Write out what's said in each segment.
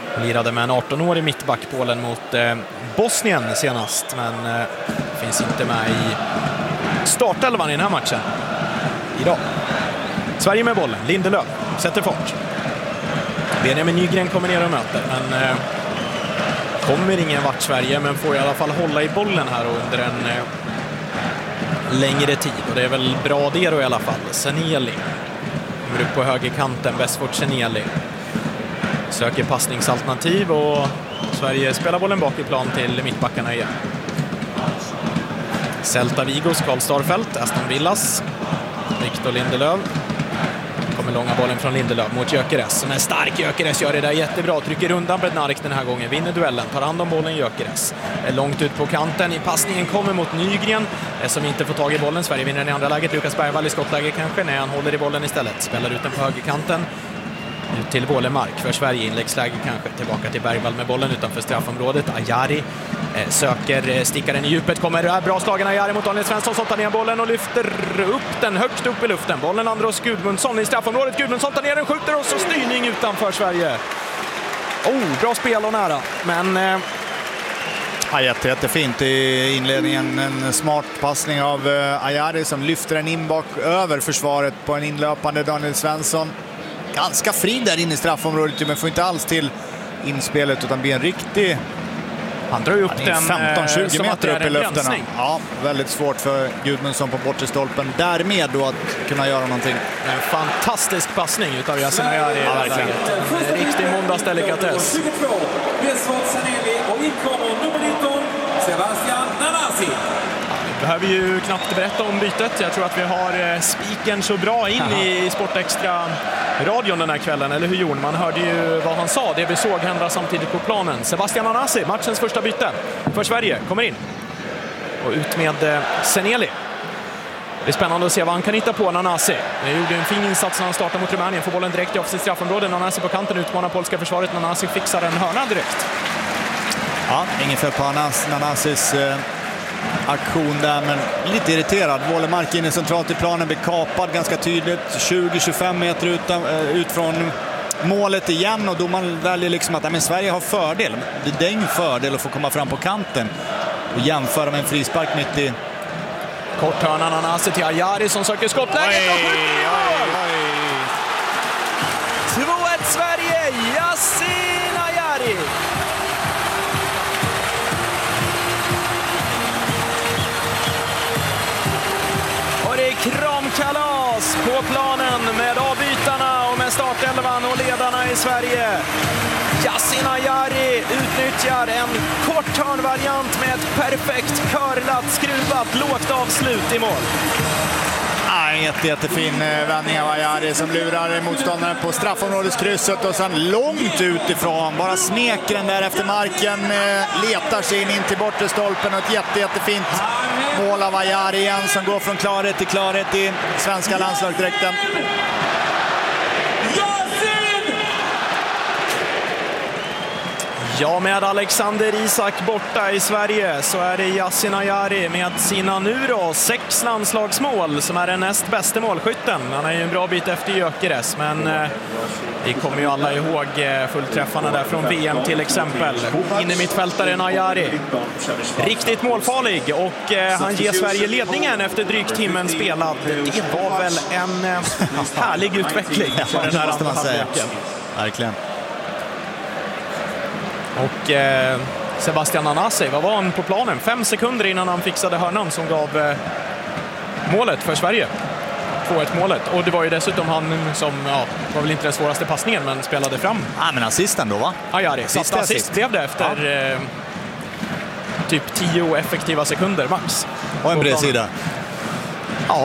Lirade med en 18-årig mittback-Polen mot Bosnien senast, men finns inte med i startelvan i den här matchen idag. Sverige med bollen, Lindelöf sätter fart. Benjamin Nygren kommer ner och möter, men kommer ingen vart Sverige, men får i alla fall hålla i bollen här under en längre tid, och det är väl bra det då i alla fall. Seneli kommer upp på högerkanten, Besford Seneli söker passningsalternativ och Sverige spelar bollen bak i plan till mittbackarna igen. Celta Vigos Karl Starfelt, Aston Villas Victor Lindelöf. Kommer långa bollen från Lindelöf mot Gyökeres, som är stark. Gyökeres gör det där jättebra, trycker undan Bednarek den här gången, vinner duellen, tar hand om bollen. Gyökeres är långt ut på kanten, i passningen kommer mot Nygren som inte får tag i bollen. Sverige vinner den i andra läget, Lukas Bergvall i skottläge kanske, när han håller i bollen istället, spelar ut den på högerkanten ut till Wålemark för Sverige, inläggsläge kanske, tillbaka till Bergvall med bollen utanför straffområdet. Ajari söker stickaren i djupet, kommer bra slagen Ajari mot Daniel Svensson som tar ner bollen och lyfter upp den högst upp i luften. Bollen Andros Gudmundsson i straffområdet, Gudmundsson tar ner den, skjuter och så styrning utanför Sverige. Bra spel och nära, men jättefint i inledningen. En smart passning av Ajari som lyfter den in bak över försvaret på en inlöpande Daniel Svensson. Ganska fri där inne i straffområdet, men får inte alls till inspelet utan blir en riktig... Han drar upp den 15-20 meter upp i luften. Ja, väldigt svårt för Gudmundsson på bortre stolpen. Därmed då att kunna göra någonting. En fantastisk passning utav Yasin Ajari i det här läget. En riktig måndagsdelikatess. Och inkommer nummer 19, Sebastian Nanasi. Vi behöver ju knappt berätta om bytet. Jag tror att vi har spiken så bra in i Sportextra-radion den här kvällen. Eller hur, Jon? Man hörde ju vad han sa. Det vi såg hända samtidigt på planen. Sebastian Nanasi, matchens första byte för Sverige, kommer in. Och ut med Seneli. Det är spännande att se vad han kan hitta på. Nanasi gjorde en fin insats när han startade mot Rumänien. Får bollen direkt i offensivt straffområde. Nanasi på kanten utmanar polska försvaret. Nanasi fixar en hörna direkt. Ja, ingen fel på Nanasis aktion där, men lite irriterad. Wålemark inne centralt i planen, blir kapad ganska tydligt 20-25 meter ut från målet igen, och domaren väljer liksom att men Sverige har fördel. Det är ingen fördel att få komma fram på kanten och jämföra med en frispark mitt i. Kort hörna Nanasi till Ajari som söker skottläget och skjuter. 2-1 Sverige, Yasin Ajari. Kramkalas på planen med avbytarna och med startelvan och ledarna i Sverige. Yasin Ajari utnyttjar en kort hörnvariant med ett perfekt curlat, skruvat, lågt avslut i mål. Jättefin vändning av Ajari som lurar motståndaren på straffområdeskrysset och sen långt utifrån. Bara smeker den där efter marken, letar sig in till bortre stolpen, och ett jättefint mål av Ajari igen som går från klarhet till klarhet i svenska landslagsdräkten. Ja, med Alexander Isak borta i Sverige så är det Yasin Ajari med sina nu då 6 landslagsmål som är den näst bästa målskytten. Han är ju en bra bit efter Gyökeres, men vi kommer ju alla ihåg fullträffarna där från VM till exempel. Inne mittfältaren Ajari. Riktigt målfarlig, och han ger Sverige ledningen efter drygt timmen spelad. Det var väl en härlig utveckling för den här andra halvleken. Verkligen. Och Sebastian Nanasi, vad var han på planen? 5 sekunder innan han fixade hörnan som gav målet för Sverige. 2-1-målet. Och det var ju dessutom han som, var väl inte den svåraste passningen, men spelade fram. Men assisten då, va? Ajari. Assist blev det efter typ 10 effektiva sekunder max. Och en bred sida. Ja.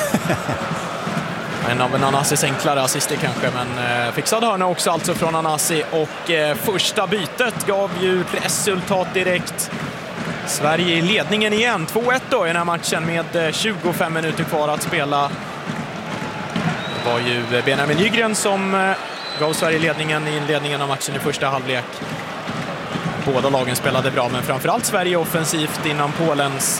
En av Nanasis enklare assister kanske, men fixade hörna också alltså från Nanasi, och första bytet gav ju resultat direkt. Sverige i ledningen igen, 2-1 då i den här matchen med 25 minuter kvar att spela. Det var ju Benjamin Nygren som gav Sverige ledningen i inledningen av matchen i första halvlek. Båda lagen spelade bra, men framförallt Sverige offensivt innan Polens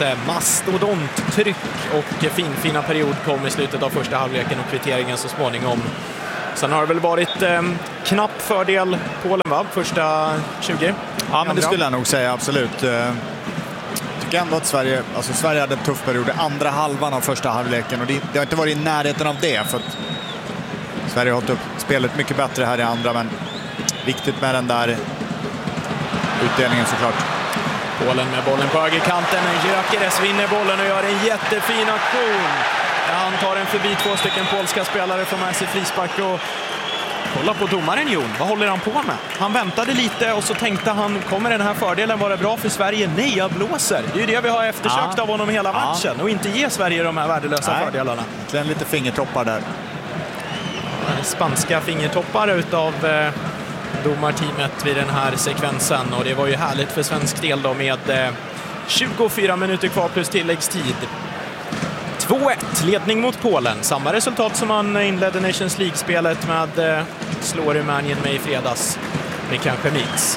mastodonttryck och fina period kom i slutet av första halvleken, och kvitteringen så småningom Sen har det väl varit knapp fördel Polen, va? Första 20. Ja, men det skulle jag nog säga, absolut. Jag tycker ändå att Sverige hade en tuff period i andra halvan av första halvleken. Och det har inte varit i närheten av det. För att Sverige har hållit upp spelet mycket bättre här i andra. Men viktigt med den där utdelningen såklart. Polen med bollen på högerkanten. Gyökeres vinner bollen och gör en jättefin aktion. Han tar en förbi 2 stycken polska spelare, får med sig frispark och kolla på domaren Jon. Vad håller han på med? Han väntade lite och så tänkte han, kommer den här fördelen vara bra för Sverige? Nej, jag blåser. Det är ju det vi har eftersökt av honom hela matchen. Och inte ge Sverige de här värdelösa fördelarna. Egentligen lite fingertoppar där. Spanska fingertoppar utav domarteamet vid den här sekvensen. Och det var ju härligt för svensk del då med 24 minuter kvar plus tilläggstid. 2-1, ledning mot Polen. Samma resultat som man inledde Nations League-spelet med slå Rumänien med i fredags. Med kanske mix.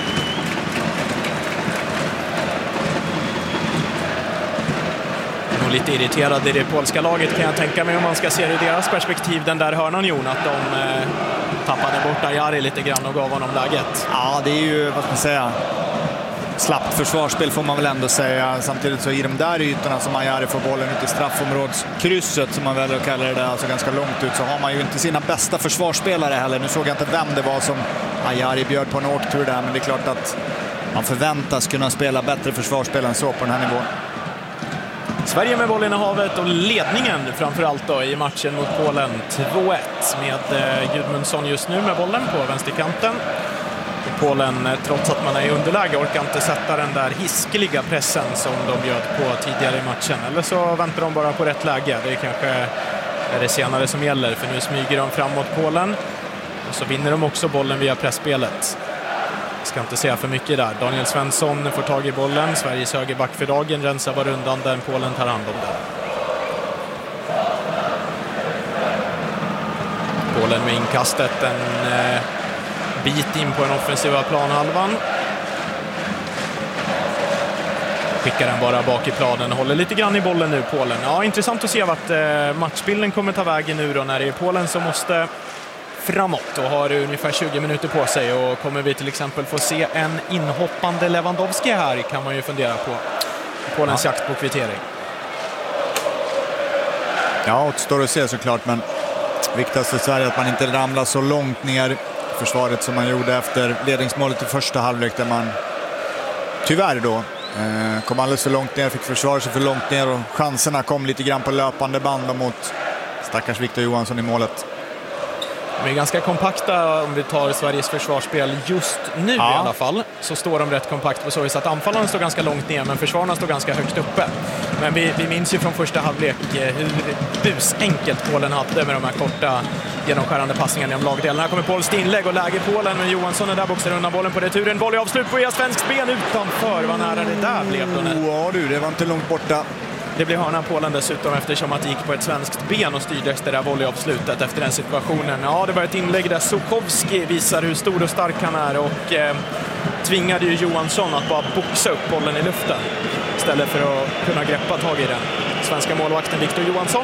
Nog lite irriterad i det polska laget kan jag tänka mig om man ska se det i deras perspektiv. Den där hörnan Jon, att de tappade bort Ajari lite grann och gav honom läget. Ja, det är ju, vad ska man säga, slappt försvarsspel får man väl ändå säga. Samtidigt så i de där ytorna som Ajari får bollen ut i straffområdskrysset, som man väljer att kalla det där, alltså ganska långt ut, så har man ju inte sina bästa försvarsspelare heller. Nu såg jag inte vem det var som Ajari bjöd på en åktur där, men det är klart att man förväntas kunna spela bättre försvarsspel än så på den här nivån. Sverige med bollen i havet och ledningen framförallt då i matchen mot Polen 2-1 med Gudmundsson just nu med bollen på vänsterkanten. Polen, trots att man är i underläge, orkar inte sätta den där hiskeliga pressen som de bjöd på tidigare i matchen. Eller så väntar de bara på rätt läge. Det är kanske det senare som gäller, för nu smyger de framåt Polen. Och så vinner de också bollen via pressspelet. Ska inte säga för mycket där. Daniel Svensson får tag i bollen. Sveriges högerback för dagen rensar var rundan där Polen tar hand om den. Polen med inkastet en bit in på den offensiva planhalvan. Skickar den bara bak i planen och håller lite grann i bollen nu, Polen. Ja, intressant att se vart matchbilden kommer ta vägen nu då, när det är Polen som måste framåt och har ungefär 20 minuter på sig. Och kommer vi till exempel få se en inhoppande Lewandowski här, kan man ju fundera på. Polens jakt på kvittering. Ja, det står att se såklart, men viktigast för Sverige att man inte ramlar så långt ner i försvaret som man gjorde efter ledningsmålet i första halvlek, där man tyvärr då kom alldeles för långt ner, fick försvara sig för långt ner och chanserna kom lite grann på löpande band mot stackars Victor Johansson i målet. De är ganska kompakta om vi tar Sveriges försvarsspel just nu i alla fall. Så står de rätt kompakt på så vis att anfallarna står ganska långt ner, men försvararna står ganska högt uppe. Men vi minns ju från första halvlek hur busenkelt Polen hade med de här korta genomskärande passningarna i lagdelen. Här kommer Pols inlägg och läge Polen, men Johansson är där, boxar undan bollen på returen. Volley avslut på svenskt ben utanför. Vad nära det där blev då. Ja du, det var inte långt borta. Det blev hörna Polen dessutom, eftersom att det gick på ett svenskt ben och styrdes det där volleyavslutet efter den situationen. Ja, det var ett inlägg där Sokowski visar hur stor och stark han är och tvingade ju Johansson att bara boxa upp bollen i luften istället för att kunna greppa tag i den. Svenska målvakten Victor Johansson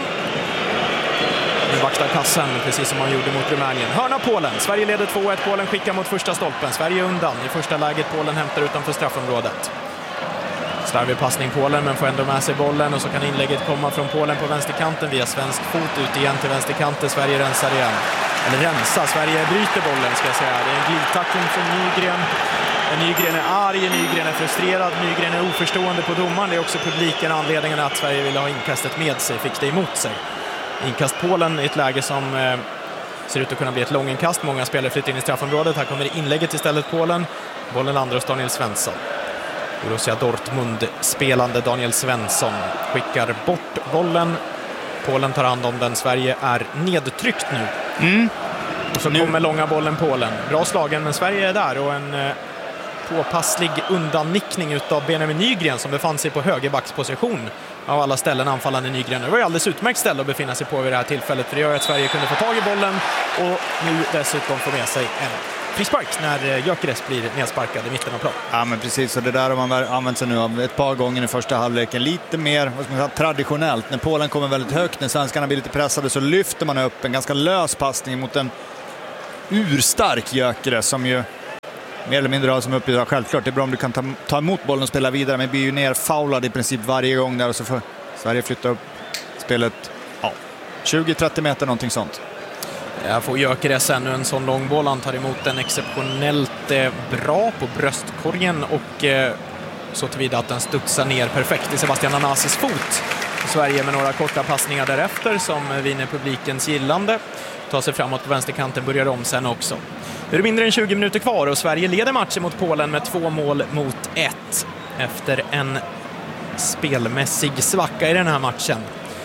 nu vaktar kassen precis som han gjorde mot Rumänien. Hörna Polen. Sverige leder 2-1. Polen skickar mot första stolpen. Sverige undan. I första läget Polen hämtar utanför straffområdet. Slarvig passning Polen, men får ändå med sig bollen och så kan inlägget komma från Polen på vänsterkanten via svensk fot ut igen till vänsterkanten. Sverige rensar igen. Eller rensa. Sverige bryter bollen, ska jag säga. Det är en glidtackling från Nygren. Nygren är arg, Nygren är frustrerad, Nygren är oförstående på domaren. Det är också publiken anledningen att Sverige ville ha inkastet med sig, fick det emot sig. Inkast Polen i ett läge som ser ut att kunna bli ett långinkast. Många spelare flyttar in i straffområdet. Här kommer det inlägget istället Polen. Bollen landar hos Daniel Svensson. Borussia Dortmund spelande Daniel Svensson skickar bort bollen. Polen tar hand om den. Sverige är nedtryckt nu. Och så kommer långa bollen Polen. Bra slagen, men Sverige är där och en påpasslig undannickning utav Benjamin Nygren som befann sig på högerbacksposition av alla ställen anfallande Nygren. Det var ju alldeles utmärkt ställe att befinna sig på vid det här tillfället, för det gör att Sverige kunde få tag i bollen och nu dessutom få med sig en frispark när Gyökeres blir nedsparkad i mitten av plan. Ja, men precis, och det där har man använt sig nu av ett par gånger i första halvleken. Lite mer, vad ska man säga, traditionellt. När Polen kommer väldigt högt, när svenskarna blir lite pressade, så lyfter man upp en ganska lös passning mot en urstark Gyökeres som ju mer eller mindre har som uppgift. Självklart, det är bra om du kan ta emot bollen och spela vidare, men blir ju nerfaulad i princip varje gång där, och så får Sverige flytta upp spelet 20-30 meter, någonting sånt. Jag får Gyökeres ännu en sån lång boll. Han tar emot den exceptionellt bra på bröstkorgen och så tillvida att den studsar ner perfekt i Sebastian Nanasis fot. Sverige med några korta passningar därefter som vinner publikens gillande. Tar sig framåt på vänsterkanten, börjar om sen också. Nu är det mindre än 20 minuter kvar och Sverige leder matchen mot Polen med 2-1 efter en spelmässig svacka i den här matchen.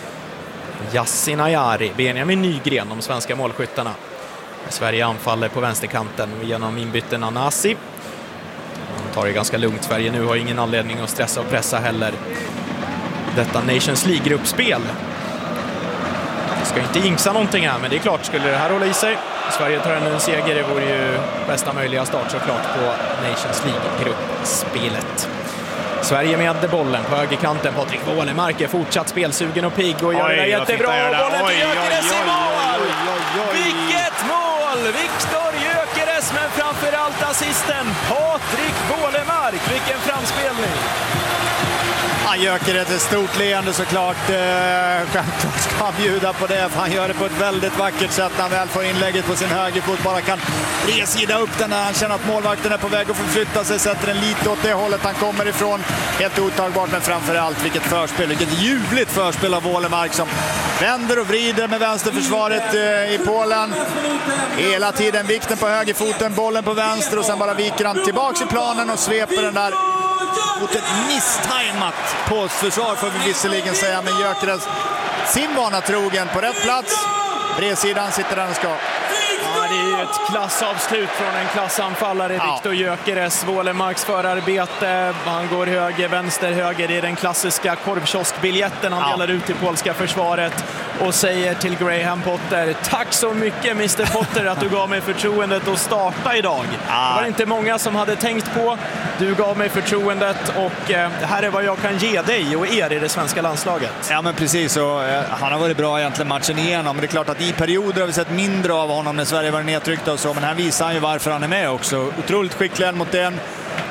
Yasin Ayari, Benjamin Nygren, de svenska målskyttarna. Sverige anfaller på vänsterkanten genom inbytten Nanasi. De tar det ganska lugnt. Sverige nu har ingen anledning att stressa och pressa heller. Detta Nations League-gruppspel. Jag ska inte jinxa någonting här, men det är klart, skulle det här hålla i sig, Sverige tar en seger, det vore ju bästa möjliga start såklart på Nations League-gruppspelet. Sverige med bollen på högerkanten. Patrik Wålemark är fortsatt spelsugen och pigg och gör det jättebra. Bollen till Gyökeres i mål! Vilket mål! Viktor Gyökeres, men framförallt assisten Patrik Wålemark. Vilken framspelning! Han Gyökeres ett stort leende såklart. Självklart ska han bjuda på det, för han gör det på ett väldigt vackert sätt när han väl får inlägget på sin högerfot. Bara kan resida upp den när han känner att målvakten är på väg att förflytta sig. Sätter den lite åt det hållet han kommer ifrån. Helt otagbart, men framförallt vilket förspel. Vilket ljuvligt förspel av Wålemark som vänder och vrider med vänsterförsvaret i Polen. Hela tiden vikten på högerfoten, bollen på vänster och sen bara viker han tillbaks i planen och sveper den där mot ett misstajmat postförsvar, får vi visserligen säga, men Gyökeres sin vana trogen på rätt plats. Bredsidan sitter den och ska. Ja, det är ju ett klassavslut från en klassanfallare, Viktor Gyökeres. Wålemarks förarbete, han går höger, vänster, höger. Det är den klassiska korvkioskbiljetten han delar ut till polska försvaret och säger till Graham Potter: tack så mycket Mr. Potter att du gav mig förtroendet att starta idag. Det var inte många som hade tänkt på. Du gav mig förtroendet och det här är vad jag kan ge dig och er i det svenska landslaget. Ja, men precis, och han har varit bra egentligen matchen igenom, men det är klart att i perioder har vi sett mindre av honom när Sverige var nedtryckta och så, men här visar han ju varför han är med också. Otroligt skicklig mot den.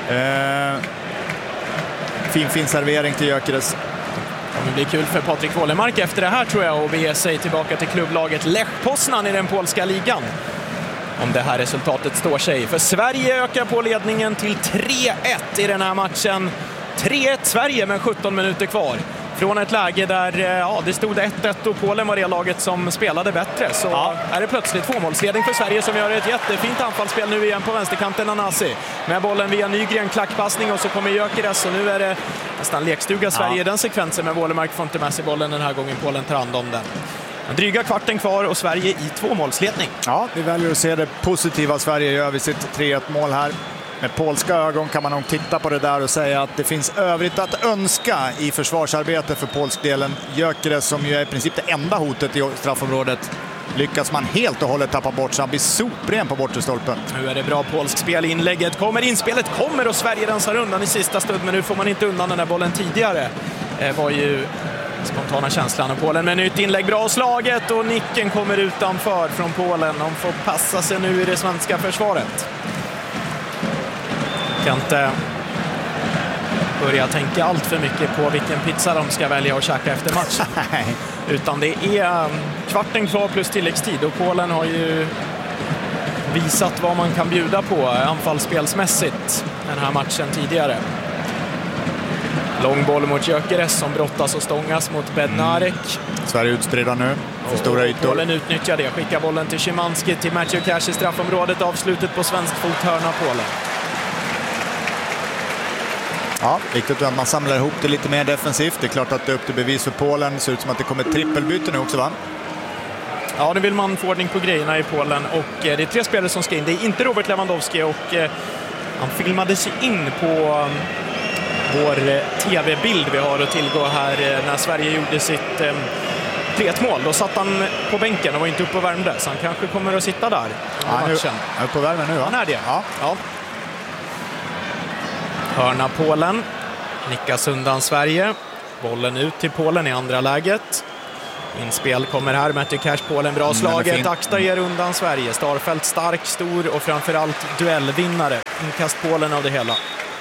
Fin servering till Gyökeres. Det blir kul för Patrik Wålemark efter det här, tror jag, och bege sig tillbaka till klubblaget Lech Poznan i den polska ligan. Om det här resultatet står sig. För Sverige ökar på ledningen till 3-1 i den här matchen. 3-1 Sverige med 17 minuter kvar. Från ett läge där det stod 1-1 och Polen var det laget som spelade bättre, så är det plötsligt tvåmålsledning för Sverige som gör ett jättefint anfallsspel nu igen på vänsterkanten. Nanasi med bollen via Nygren, klackpassning och så kommer Gyökeres, och nu är det nästan lekstuga Sverige i den sekvensen, med Wålemark får inte med sig bollen den här gången. Polen tar hand om den. En dryga kvarten kvar och Sverige i tvåmålsledning. Ja, vi väljer att se det positiva. Sverige gör vid sitt 3-1 mål här. Med polska ögon kan man nog titta på det där och säga att det finns övrigt att önska i försvarsarbete för polskdelen. Gyökeres, som ju är i princip det enda hotet i straffområdet, lyckas man helt och hållet tappa bort, så han blir sopren på bortre stolpen. Nu är det bra polsk spel. Inlägget kommer, inspelet kommer och Sverige rensar undan i sista stund, men nu får man inte undan den där bollen tidigare. Det var ju spontana känslan av Polen med nytt inlägg. Bra slaget och nicken kommer utanför från Polen. De får passa sig nu i det svenska försvaret. Kan inte börja tänka allt för mycket på vilken pizza de ska välja att käka efter matchen. Utan det är kvarten kvar plus tilläggstid, och Polen har ju visat vad man kan bjuda på anfallsspelsmässigt den här matchen tidigare. Lång boll mot Gyökeres som brottas och stångas mot Bednarek. Sverige utspridda nu för stora ytor. Polen utnyttjar det, skickar bollen till Szymanski, till Matthew Cash i straffområdet. Avslutet på svensk fot, hörna Polen. Ja, viktigt att man samlar ihop det lite mer defensivt. Det är klart att det är upp till bevis för Polen. Det ser ut som att det kommer trippelbyte nu också, va? Ja, nu vill man få ordning på grejerna i Polen, och det är 3 spelare som ska in. Det är inte Robert Lewandowski, och han filmade sig in på vår tv-bild vi har att tillgå här när Sverige gjorde sitt 3-1 mål. Då satt han på bänken och var inte uppe och värmde, så han kanske kommer att sitta där i matchen. Han är uppe och värmer nu, va? Han är det. Ja. Hörna Polen. Nickas undan Sverige. Bollen ut till Polen i andra läget. Inspel kommer här. Matty Cash, Polen, bra slaget. Axta ger undan Sverige. Starfelt stark, stor och framförallt duellvinnare. Inkast Polen av det hela.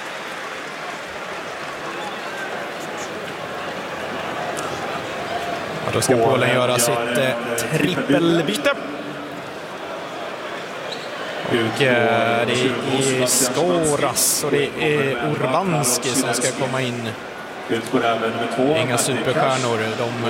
Ja, då ska Polen göra sitt trippelbyte. Och det är Skoras och det är Urbanski som ska komma in. Inga superstjärnor.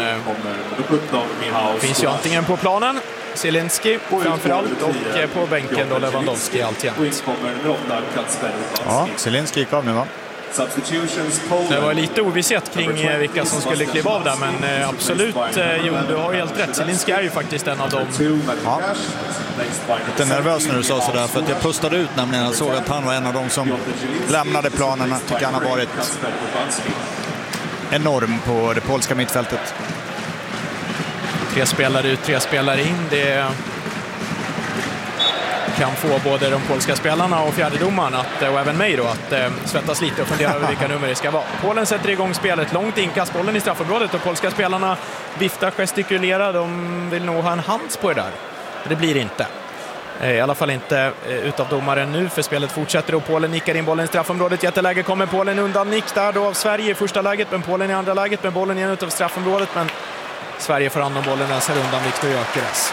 De finns ju antingen på planen, Zielinski framförallt, och på bänken då Lewandowski alltjämt. Ja, Zielinski gick av nu, va? Det var lite ovisshet kring vilka som skulle kliva av där, men absolut, Jon, du har helt rätt. Zielinski är ju faktiskt en av dem. Ja. Lite nervös när du sa sådär, för att jag pustade ut nämligen. Jag såg att han var en av dem som lämnade planen. Jag tycker han har varit enorm på det polska mittfältet. 3 spelare ut, 3 spelare in. Det kan få både de polska spelarna och fjärdedomaren och även mig då att svettas lite och fundera över vilka nummer det ska vara. Polen sätter igång spelet, långt inkast, bollen i straffområdet, och polska spelarna viftar, gestikulerar. De vill nog ha en hands på det där. Det blir inte. I alla fall inte utav domaren nu, för spelet fortsätter och Polen nickar in bollen i straffområdet. Jätteläge, kommer Polen undan nick där då av Sverige i första läget, men Polen i andra läget, med bollen igen utav straffområdet, men Sverige får hand om bollen, läser undan Viktor Gyökeres.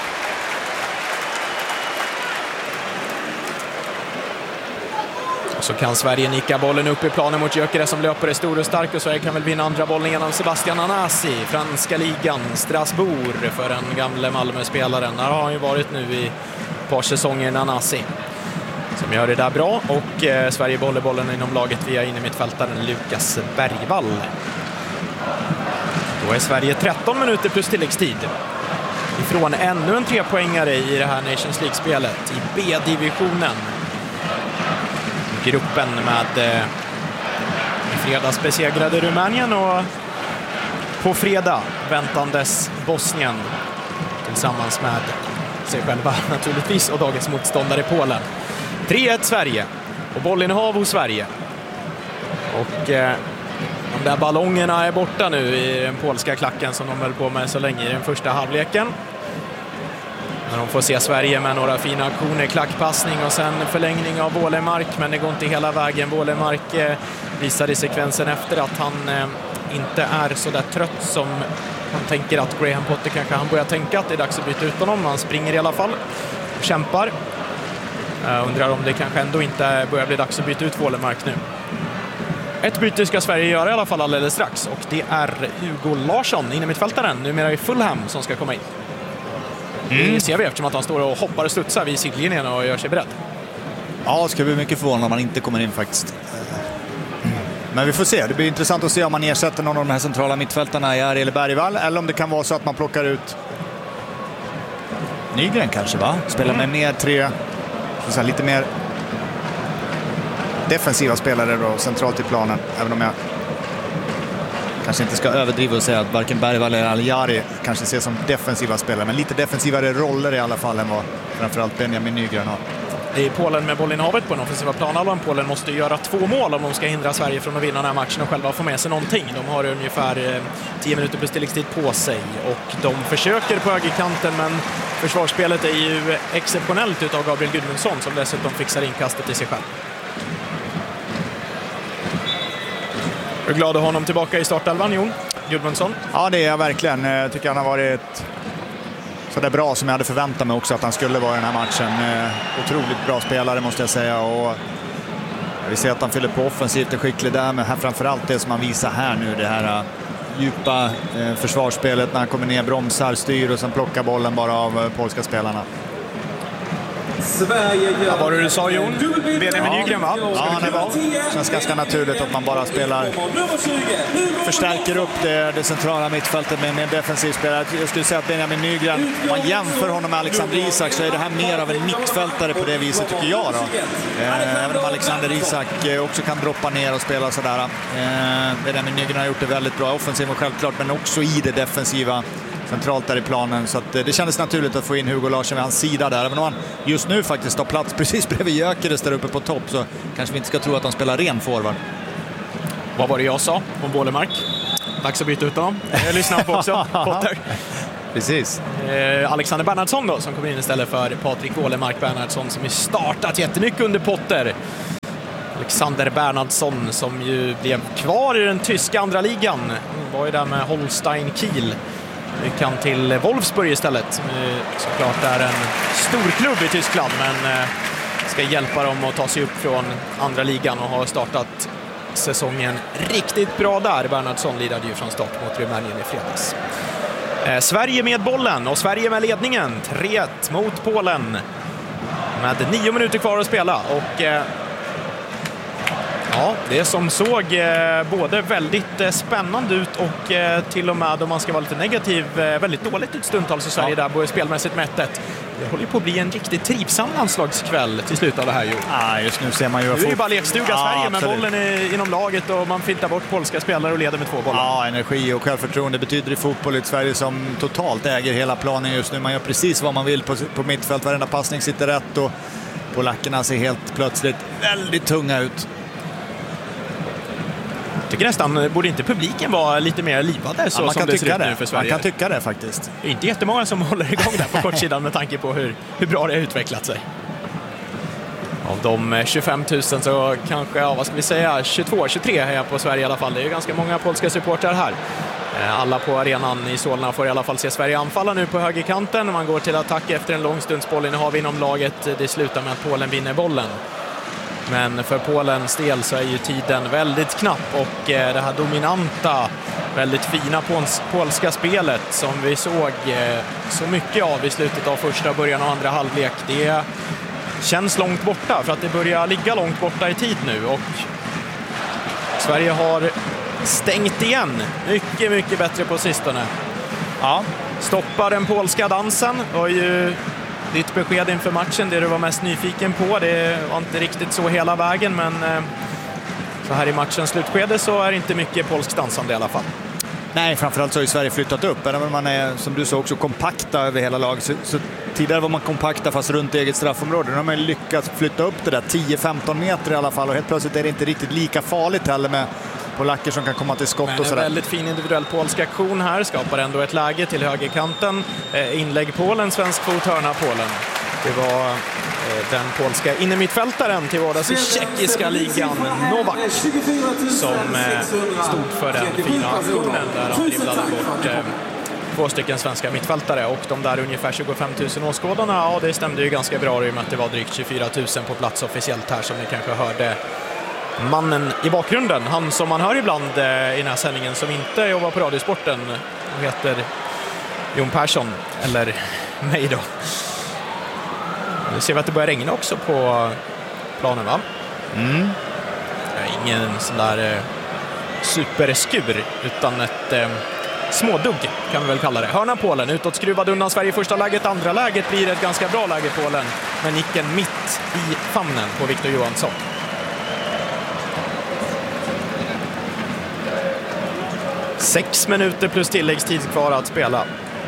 Så kan Sverige nicka bollen upp i planen mot Gyökeres som löper är stor och stark, och Sverige kan väl vinna andra bollen genom Sebastian Nanasi, franska ligan, Strasbourg för den gamle Malmö-spelaren. Där har han ju varit nu i ett par säsonger, Nanasi, som gör det där bra, och Sverige bollar bollen inom laget via in i mittfältaren Lukas Bergvall. Då är Sverige 13 minuter plus tilläggstid ifrån ännu en 3-poängare i det här Nations League-spelet i B-divisionen. Gruppen med i fredags besegrade Rumänien och på fredag väntandes Bosnien tillsammans med sig själva naturligtvis och dagens motståndare Polen. 3-1 Sverige och bollinnehav hos Sverige. Och de där ballongerna är borta nu i den polska klacken som de höll på med så länge i den första halvleken. När de får se Sverige med några fina aktioner, klackpassning och sen förlängning av Wålemark, men det går inte hela vägen. Wålemark visar i sekvensen efter att han inte är så där trött som han tänker att Graham Potter kanske han börjar tänka att det är dags att byta ut honom. Han springer i alla fall och kämpar. Undrar om det kanske ändå inte börjar bli dags att byta ut Wålemark nu. Ett byte ska Sverige göra i alla fall alldeles strax, och det är Hugo Larsson, innermittfältaren, numera i Fulham, som ska komma in. Det ser vi eftersom att han står och hoppar och studsar vid sidlinjen och gör sig beredd. Ja, det ska bli mycket förvånad om man inte kommer in faktiskt. Men vi får se. Det blir intressant att se om man ersätter någon av de här centrala mittfältarna i Ariel Bergvall, eller om det kan vara så att man plockar ut Nygren kanske, va? Spelar med mer 3, så lite mer defensiva spelare då, centralt i planen, även om jag kanske inte ska överdriva och säga att varken Bergvall eller Aljari kanske ses som defensiva spelare, men lite defensivare roller i alla fall än vad framförallt Benjamin Nygren har. I Polen med bollinnehavet på den offensiva planhalvan. Polen måste göra 2 mål om de ska hindra Sverige från att vinna den här matchen och själva få med sig någonting. De har ungefär 10 minuter på tilläggstid på sig och de försöker på högerkanten, men försvarsspelet är ju exceptionellt utav Gabriel Gudmundsson som dessutom fixar inkastet i sig själv. Är du glad att ha honom tillbaka i startelvan, Jon? Gudmundsson? Ja, det är jag verkligen. Jag tycker han har varit så där bra som jag hade förväntat mig också att han skulle vara i den här matchen. Otroligt bra spelare måste jag säga, och vi ser att han fyller på offensivt och skicklig där, men här framförallt det som han visar här nu, det här djupa försvarsspelet när han kommer ner, bromsar, styr och sen plockar bollen bara av polska spelarna. Ja, vad du sa, Jon? Benjamin Nygren, va? Ja, det känns ganska naturligt att man bara spelar, förstärker upp det centrala mittfältet med en defensiv spelare. Jag skulle säga att Benjamin Nygren, om man jämför honom med Alexander Isak, så är det här mer av en mittfältare på det viset, tycker jag då. Även om Alexander Isak också kan droppa ner och spela sådär. Benjamin Nygren har gjort det väldigt bra offensivt och självklart, men också i det defensiva centralt där i planen. Så att det kändes naturligt att få in Hugo Larsson vid hans sida där. Även om han just nu faktiskt har plats precis bredvid Gyökeres där uppe på topp, så kanske vi inte ska tro att han spelar ren forward. Vad var det jag sa om Wålemark? Dags att byta ut honom. Jag lyssnar på också, Potter. Precis. Alexander Bernhardsson då, som kommer in istället för Patrik Wålemark. Bernhardsson som har startat jättemycket under Potter. Alexander Bernhardsson som ju blev kvar i den tyska andra ligan. Var ju där med Holstein Kiel. Nu kan till Wolfsburg istället. Som såklart är en stor klubb i Tyskland, men ska hjälpa dem att ta sig upp från andra ligan och har startat säsongen riktigt bra där. Bernhardsson lidade ju från start mot Rumänien i fredags. Sverige med bollen och Sverige med ledningen. 3-1 mot Polen. Med 9 minuter kvar att spela. Och ja, det som såg både väldigt spännande ut och till och med, om man ska vara lite negativ, väldigt dåligt ut stundtals i Sverige där, både spelmässigt med 1-1. Det håller på att bli en riktigt trivsam landslagskväll till slut av det här ju. Ja, just nu ser man ju... Nu är det ju bara lekstuga Sverige, men bollen är inom laget och man fintar bort polska spelare och leder med 2 bollar. Ja, energi och självförtroende betyder i fotboll i Sverige som totalt äger hela planen just nu. Man gör precis vad man vill på mittfält, varenda passning sitter rätt och polackerna ser helt plötsligt väldigt tunga ut. Jag tycker nästan, borde inte publiken vara lite mer livade så som det ser ut nu för Sverige? Man kan tycka det faktiskt. Det är inte jättemånga som håller igång där på kortsidan med tanke på hur bra det har utvecklat sig. Av de 25 000 så kanske, ja, vad ska vi säga, 22-23 här på Sverige i alla fall. Det är ju ganska många polska supportrar här. Alla på arenan i Solna får i alla fall se Sverige anfalla nu på högerkanten. Man går till attack efter en lång stunds bollinnehav inom laget. Det slutar med att Polen vinner bollen. Men för Polens del så är ju tiden väldigt knapp och det här dominanta, väldigt fina polska spelet som vi såg så mycket av i slutet av första början och andra halvlek, det känns långt borta för att det börjar ligga långt borta i tid nu och Sverige har stängt igen mycket, mycket bättre på sistone. Ja, stoppar den polska dansen och ju ditt besked inför matchen, det du var mest nyfiken på. Det var inte riktigt så hela vägen, men så här i matchens slutskede så är det inte mycket polsk dansande i alla fall. Nej, framförallt så har ju Sverige flyttat upp. Även om man är, som du sa, också kompakta över hela laget. Så tidigare var man kompakta fast runt eget straffområde. Nu har man lyckats flytta upp det där 10-15 meter i alla fall. Och helt plötsligt är det inte riktigt lika farligt heller med polacker som kan komma till skott. Men och sådär. En väldigt fin individuell polsk aktion här. Skapar ändå ett läge till högerkanten. Inlägg Polen, svensk fot, hörna Polen. Det var den polska innermittfältaren till vardags i tjeckiska ligan, Novak, som stod för den fina aktionen där han dribblade bort 2 stycken svenska mittfältare. Och de där ungefär 25 000 åskådarna, ja, det stämde ju ganska bra i och med att det var drygt 24 000 på plats officiellt här, som ni kanske hörde mannen i bakgrunden. Han som man hör ibland i den här sändningen som inte jobbar på Radiosporten, heter Jon Persson, eller mig då. Nu ser vi att det börjar regna också på planen, va? Ingen sån där superskur, utan ett smådugg kan vi väl kalla det. Hörna Polen, utåt skruvad undan Sverige i första läget. Andra läget blir ett ganska bra läge Polen, men nicken mitt i famnen på Victor Johansson. Sex minuter plus tilläggstid kvar att spela.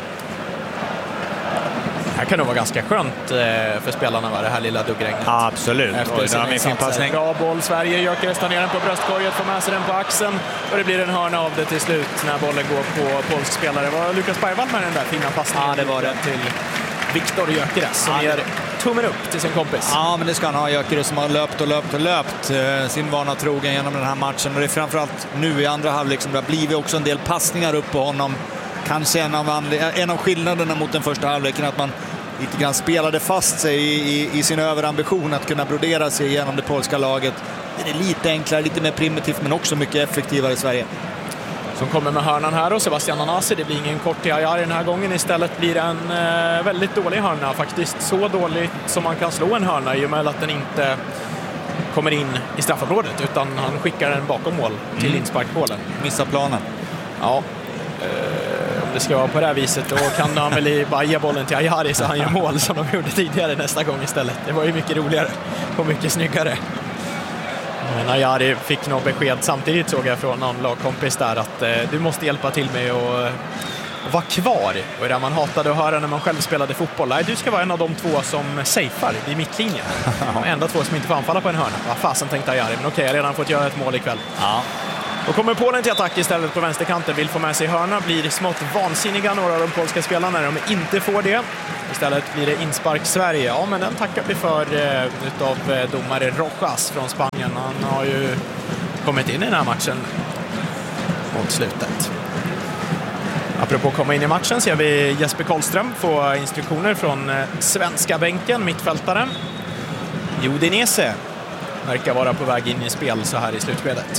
Det här kan nog vara ganska skönt för spelarna, va, det här lilla duggregnet. Ja, absolut. Efter sin insats. Bra boll, Sverige. Gyökeres tar ner den på bröstkorget, får med sig den på axeln. Och det blir en hörna av det till slut när bollen går på polsk spelare. Var Lukas Bergvall med den där fina passningen? Ja, det var det. Till Victor Gyökeres som ger tummen upp till sin kompis. Ja, men det ska han ha. Gyökeres som har löpt sin vana trogen genom den här matchen. Och det är framförallt nu i andra halvlek som det har blivit också en del passningar upp på honom. Kanske en av skillnaderna mot den första halvleken, att man lite grann spelade fast sig i sin överambition att kunna brodera sig genom det polska laget. Det är lite enklare, lite mer primitivt, men också mycket effektivare i Sverige. Som kommer med hörnan här och Sebastian Nanasi. Det blir ingen kort till Ayari den här gången. Istället blir det en väldigt dålig hörna. Faktiskt så dåligt som man kan slå en hörna i och med att den inte kommer in i straffområdet, utan han skickar den bakom mål till insparkmålen. Missar planen. Ja. Om det ska vara på det här viset, då kan han väl bara ge bollen till Ayari så han gör mål som de gjorde tidigare nästa gång istället. Det var ju mycket roligare och mycket snyggare. Men Ayari fick nog besked samtidigt, såg jag från någon lagkompis där, att du måste hjälpa till med att och vara kvar. Och det man hatade att höra när man själv spelade fotboll. Nej, du ska vara en av de två som safear vid mittlinjen. De enda två som inte får anfalla på en hörna. Vad fasen tänkte Ajari, men okej, jag har redan fått göra ett mål ikväll. Ja. Och kommer Polen till attack istället på vänsterkanten, vill få med sig hörna, blir smått vansinniga några av de polska spelarna när de inte får det. Istället blir det inspark Sverige. Ja, men den tackar vi för utav domare Rojas från Spanien. Han har ju kommit in i den här matchen mot slutet. Apropå komma in i matchen ser vi Jesper Karlström få instruktioner från svenska bänken, mittfältaren. Udinese verkar vara på väg in i spel så här i slutskedet.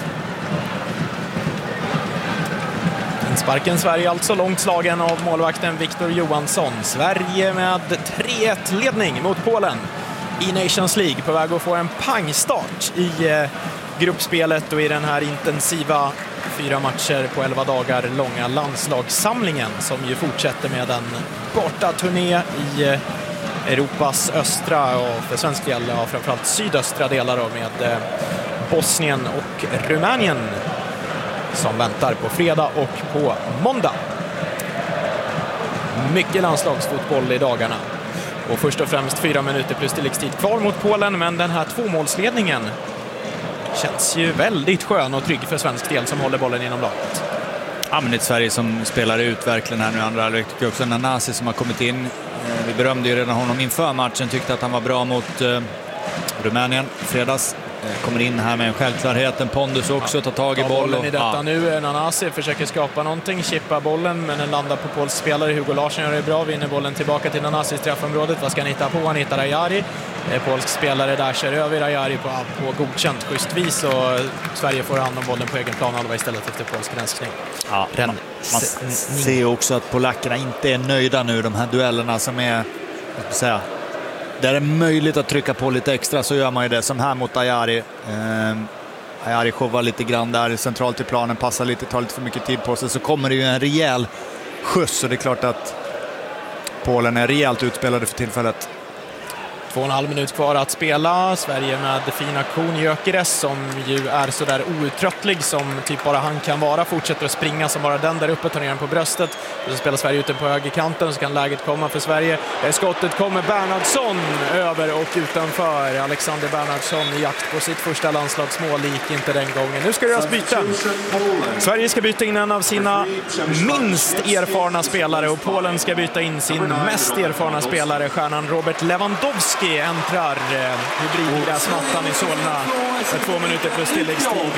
Insparken Sverige alltså, långt slagen av målvakten Victor Johansson. Sverige med 3-1-ledning mot Polen i Nations League, på väg att få en pangstart i gruppspelet och i den här intensiva 4 matcher på 11 dagar långa landslagssamlingen som ju fortsätter med en bortaturné i Europas östra och för svensk del framförallt sydöstra delar då, med Bosnien och Rumänien som väntar på fredag och på måndag. Mycket landslagsfotboll i dagarna. Och först och främst 4 minuter plus tilläggstid kvar mot Polen, men den här 2-målsledningen känns ju väldigt skön och trygg för svensk del som håller bollen inom laget. Ja, men det är Sverige som spelar ut verkligen här nu andra halvlek. Tycker också Nanasi som har kommit in. Vi berömde ju redan honom inför matchen, tyckte att han var bra mot Rumänien fredags. Kommer in här med en självklarhet, en pondus också, tar tag i bollen i detta nu. Nanasi försöker skapa någonting, chippa bollen, men den landar på Pols spelare. Hugo Larsson gör det bra, vinner bollen tillbaka till Nanasi i straffområdet. Vad ska han hitta på? Han hittar Ajari. Polsk spelare där kör över Ajari på godkänt schysst vis, och Sverige får hand om bollen på egen planhalva istället efter polsk granskning. Ja, man ser också att polackerna inte är nöjda nu, de här duellerna som är, vad ska jag säga, där det är möjligt att trycka på lite extra, så gör man ju det, som här mot Ajari. Ajari showar lite grann där centralt i planen, passar lite, tar lite för mycket tid på sig, så kommer det ju en rejäl skjuts, och det är klart att Polen är rejält utspelade för tillfället. 2,5 minut kvar att spela. Sverige med fin aktion. Gyökeres, som ju är så där outtröttlig som typ bara han kan vara, fortsätter att springa som bara den där uppe, tar ner den på bröstet. Och så spelar Sverige ute på högerkanten, så kan läget komma för Sverige. Skottet kommer Bernhardsson över och utanför. Alexander Bernhardsson i jakt på sitt första landslagsmål, gick inte den gången. Nu ska det göras byten. Sverige ska byta in en av sina minst erfarna spelare, och Polen ska byta in sin mest erfarna spelare. Stjärnan Robert Lewandowski äntrar hybridgräsmattan i Solna för 2 minuter plus tilläggstid.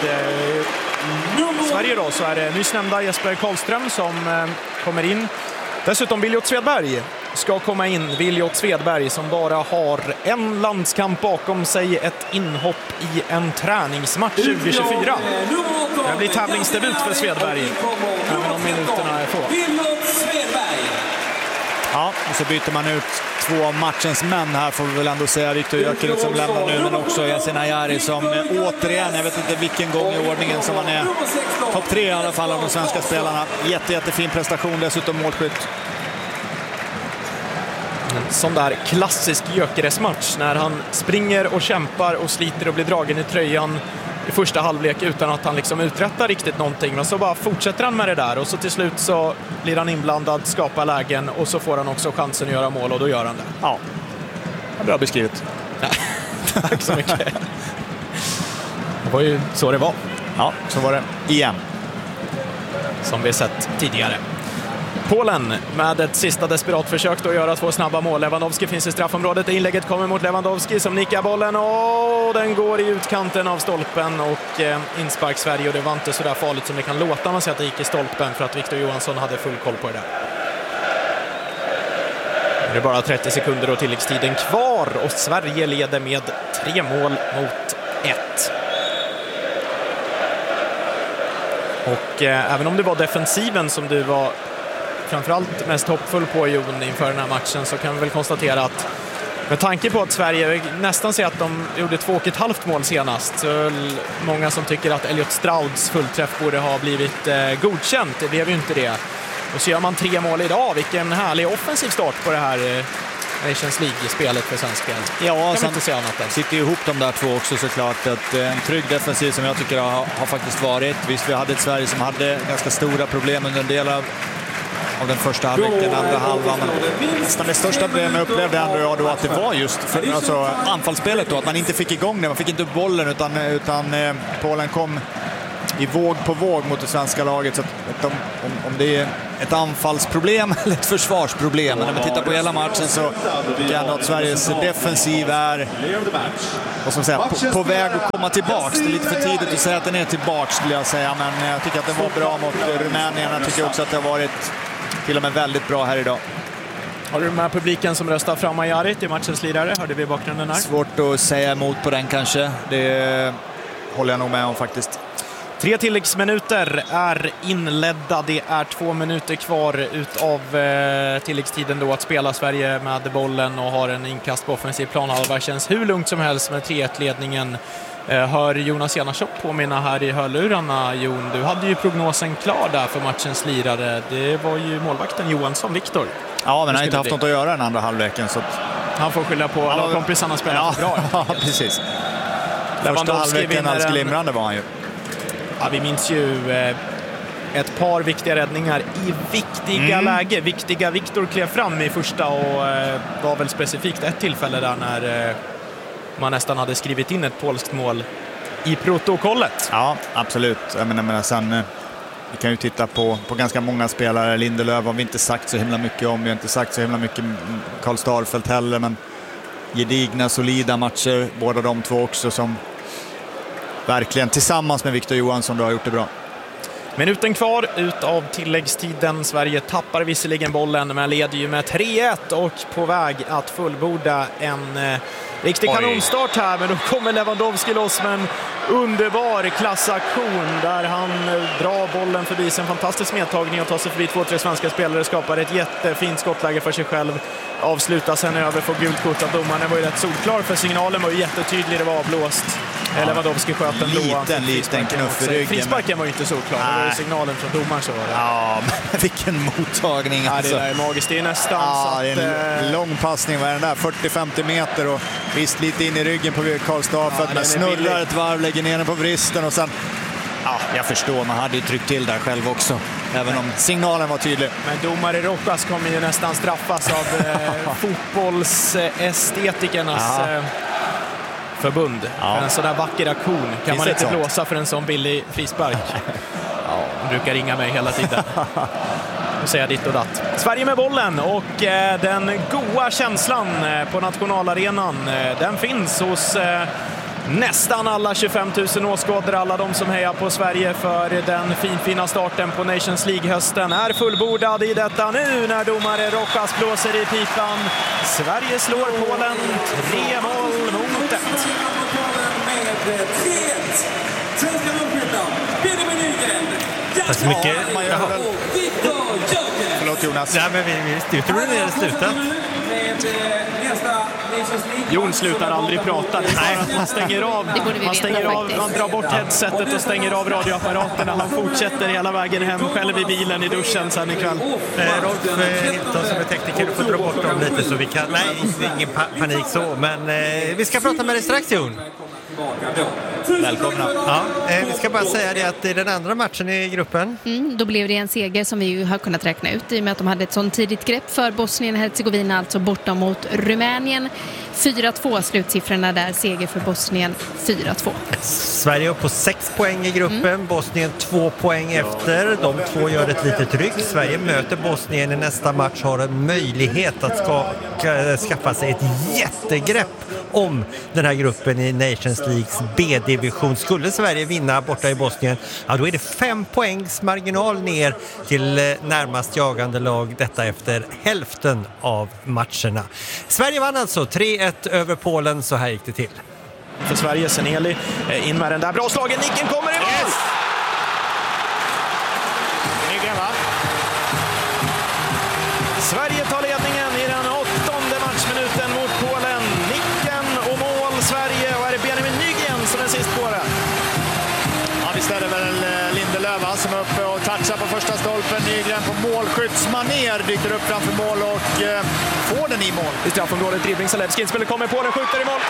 Sverige då, så är det nyss nämnda Jesper Karlström som kommer in. Dessutom Viljot Svedberg ska komma in. Viljot Svedberg som bara har en landskamp bakom sig, ett inhopp i en träningsmatch 2024. Det blir tävlingsdebut för Svedberg, även om minuterna är få. Ja, och så byter man ut 2 av matchens män här, får vi väl ändå säga. Victor Gyökeres som lämnar nu, men också Yasin Ajari som återigen, jag vet inte vilken gång i ordningen som han är topp 3 i alla fall av de svenska spelarna. Jättefin prestation, dessutom målskytt. En sån där klassisk Gyökeres-match när han springer och kämpar och sliter och blir dragen i tröjan i första halvlek utan att han liksom uträttar riktigt någonting, men så bara fortsätter han med det där, och så till slut så blir han inblandad, skapar lägen, och så får han också chansen att göra mål, och då gör han det. Ja, bra beskrivet. Tack så mycket. Det var ju så det var. Ja, så var det igen. Som vi sett tidigare. Polen med ett sista desperat försök att göra 2 snabba mål. Lewandowski finns i straffområdet. Inlägget kommer mot Lewandowski som nickar bollen, och den går i utkanten av stolpen, och inspark Sverige. Och det var inte så där farligt som det kan låta man säger att det gick i stolpen, för att Victor Johansson hade full koll på det där. Det är bara 30 sekunder och tilläggstiden kvar, och Sverige leder med 3 mål mot 1. Och även om det var defensiven som du var framförallt mest hoppfull på, Jon, inför den här matchen, så kan vi väl konstatera att med tanke på att Sverige nästan ser att de gjorde 2,5 mål senast, så många som tycker att Elliot Strauds fullträff borde ha blivit godkänt. Det blev ju inte det. Och så gör man 3 mål idag. Vilken härlig offensiv start på det här Nations League-spelet för svensk spel. Ja, kan inte säga annat än. Sitter ihop de där 2 också såklart. En trygg defensiv som jag tycker har faktiskt varit. Visst, vi hade ett Sverige som hade ganska stora problem under en del av av den första halvleken, andra halvan. Nästan det största problemet upplevde jag då att det var just för, anfallsspelet då, att man inte fick igång det, man fick inte upp bollen utan Polen kom i våg på våg mot det svenska laget. Så att om det är ett anfallsproblem eller ett försvarsproblem, men när man tittar på hela matchen så tycker jag att Sveriges defensiv är på väg att komma tillbaks. Det är lite för tidigt att säga att den är tillbaks, skulle jag säga, men jag tycker att den var bra mot Rumänien. Jag tycker också att det har varit till och med väldigt bra här idag. Har du med publiken som röstar fram Ajari till matchens lirare? Hörde vi i bakgrunden här? Svårt att säga emot på den kanske. Det håller jag nog med om faktiskt. 3 tilläggsminuter är inledda. Det är 2 minuter kvar utav tilläggstiden då att spela. Sverige med bollen och har en inkast på offensiv planhalva. Känns hur lugnt som helst med 3-1-ledningen. Hör Jonas Janarchuk påminna här i hörlurarna. Jon, du hade ju prognosen klar där för matchens lirare. Det var ju målvakten Johansson, Viktor. Ja, men han har inte haft något att göra den andra halvleken. Så att... Han får skylla på alla kompisarna spelar bra. Ja, precis. Första halvleken alldeles glimrande var han ju. Ja, vi minns ju ett par viktiga räddningar i viktiga läge. Viktiga Viktor klev fram i första och var väl specifikt ett tillfälle där när man nästan hade skrivit in ett polskt mål i protokollet. Ja, absolut. Jag menar sen, vi kan ju titta på ganska många spelare. Lindelöf har vi inte sagt så himla mycket om. Vi har inte sagt så himla mycket Karl Starfelt heller, men gedigna, solida matcher. Båda de två också som verkligen tillsammans med Victor Johansson då har gjort det bra. Minuten kvar utav tilläggstiden. Sverige tappar visserligen bollen men leder ju med 3-1 och på väg att fullborda en riktig kanonstart här. Men då kommer Lewandowski loss med en underbar klassaktion där han drar bollen förbi sin fantastisk medtagning och tar sig förbi 2-3 svenska spelare, skapar ett jättefint skottläge för sig själv, avslutar sen över, får gult kort av domaren. Var ju rätt solklar för signalen var ju jättetydlig, det var avblåst. Lewandowski sköt en liten knuff i ryggen. Frisparken var ju inte solklar, det var ju signalen från domaren så var det. Ja, men vilken mottagning alltså. Ja, det är magiskt, det är nästan så att, en lång passning var den där, 40-50 meter och visst lite in i ryggen på Karl Starfelt, men snurrar ett varv, lägger ner den på vristen och sen, ja, jag förstår, man hade ju tryckt till där själv också, även om signalen var tydlig. Men domare Rojas kommer ju nästan straffas av fotbollsestetikernas förbund. För en sån där vacker aktion kan man inte blåsa för en sån billig frispark. De brukar ringa mig hela tiden och säga ditt och datt. Sverige med bollen och den goa känslan på nationalarenan, den finns hos nästan alla 25 000 åskådare. Alla de som hejar på Sverige för den finfina starten på Nations League-hösten är fullbordad i detta nu när domare Rojas blåser i pipan. Sverige slår Polen 3-0-1. Tack så mycket. Förlåt Jonas. Nej, men vi tror det är slutat. Jon slutar aldrig prata. Han stänger av, han drar bort headsetet och stänger av radioapparaterna. Han fortsätter hela vägen hem själv i bilen i duschen sen ikväll. Rolf Hilton som är tekniker, du får dra bort dem lite så vi kan... Nej, ingen panik så, men vi ska prata med dig strax, Jon. Välkomna. Ja, vi ska bara säga det att det är den andra matchen i gruppen. Då blev det en seger som vi ju har kunnat räkna ut i och med att de hade ett sånt tidigt grepp för Bosnien-Hercegovina, alltså borta mot Rumänien. 4-2 slutsiffrorna där, seger för Bosnien 4-2. Sverige är upp på 6 poäng i gruppen, Bosnien 2 poäng efter. De två gör ett litet tryck. Sverige möter Bosnien i nästa match, har en möjlighet att skaffa sig ett jättegrepp om den här gruppen i Nations Leagues B-division. Skulle Sverige vinna borta i Bosnien, ja, då är det 5 poängs marginal ner till närmast jagande lag, detta efter hälften av matcherna. Sverige vann alltså 3-1 över Polen, så här gick det till. För Sverige, Seneli in med den där bra slagen, nicken kommer i mål! Yes! Sverige tar ledningen i den 8:e matchminuten mot Polen. Nicken och mål Sverige, och är det Benjamin Nygren som är sist på det? Ja, visst är det väl Lindelöf som är uppe och touchar på första stolpen. Nygren på målskyddsmaner dyker upp framför mål och får den i mål. I straffområdet, dribbling, Zalewski spelar, kommer på den, skjuter i mål.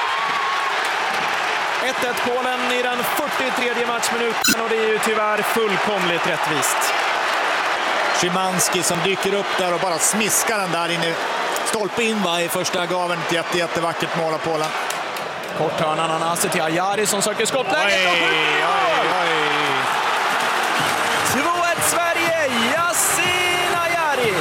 1-1 Polen i den 43:e matchminuten, och det är ju tyvärr fullkomligt rättvist. Szymanski som dyker upp där och bara smiskar den där in i stolpe in i första gaven. Ett jättevackert mål av Polen. Kort hörna Nanasi till Ajari som söker skottläget och skjuter mål! 2-1 Sverige, Yasin Ajari!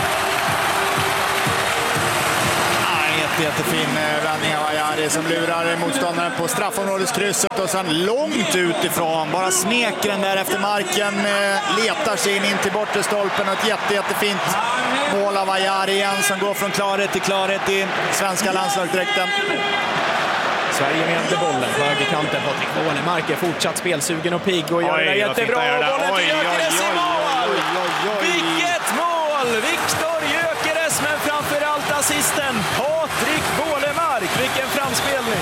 Jättefin vändning av Ajari som lurar motståndaren på straffområdeskrysset och sen långt utifrån. Bara smeker den där efter marken, letar sig in till bortre stolpen och ett jättefint mål av Ajari igen som går från klarhet till klarhet i svenska landslagsdräkten. Sverige med bollen på högerkanten. Patrik Wålemark är fortsatt spelsugen och pigg och gör det jättebra. Bollen till Gyökeres i mål! Vilket mål! Viktor Gyökeres, men framförallt assisten Patrik Wålemark. Vilken framspelning!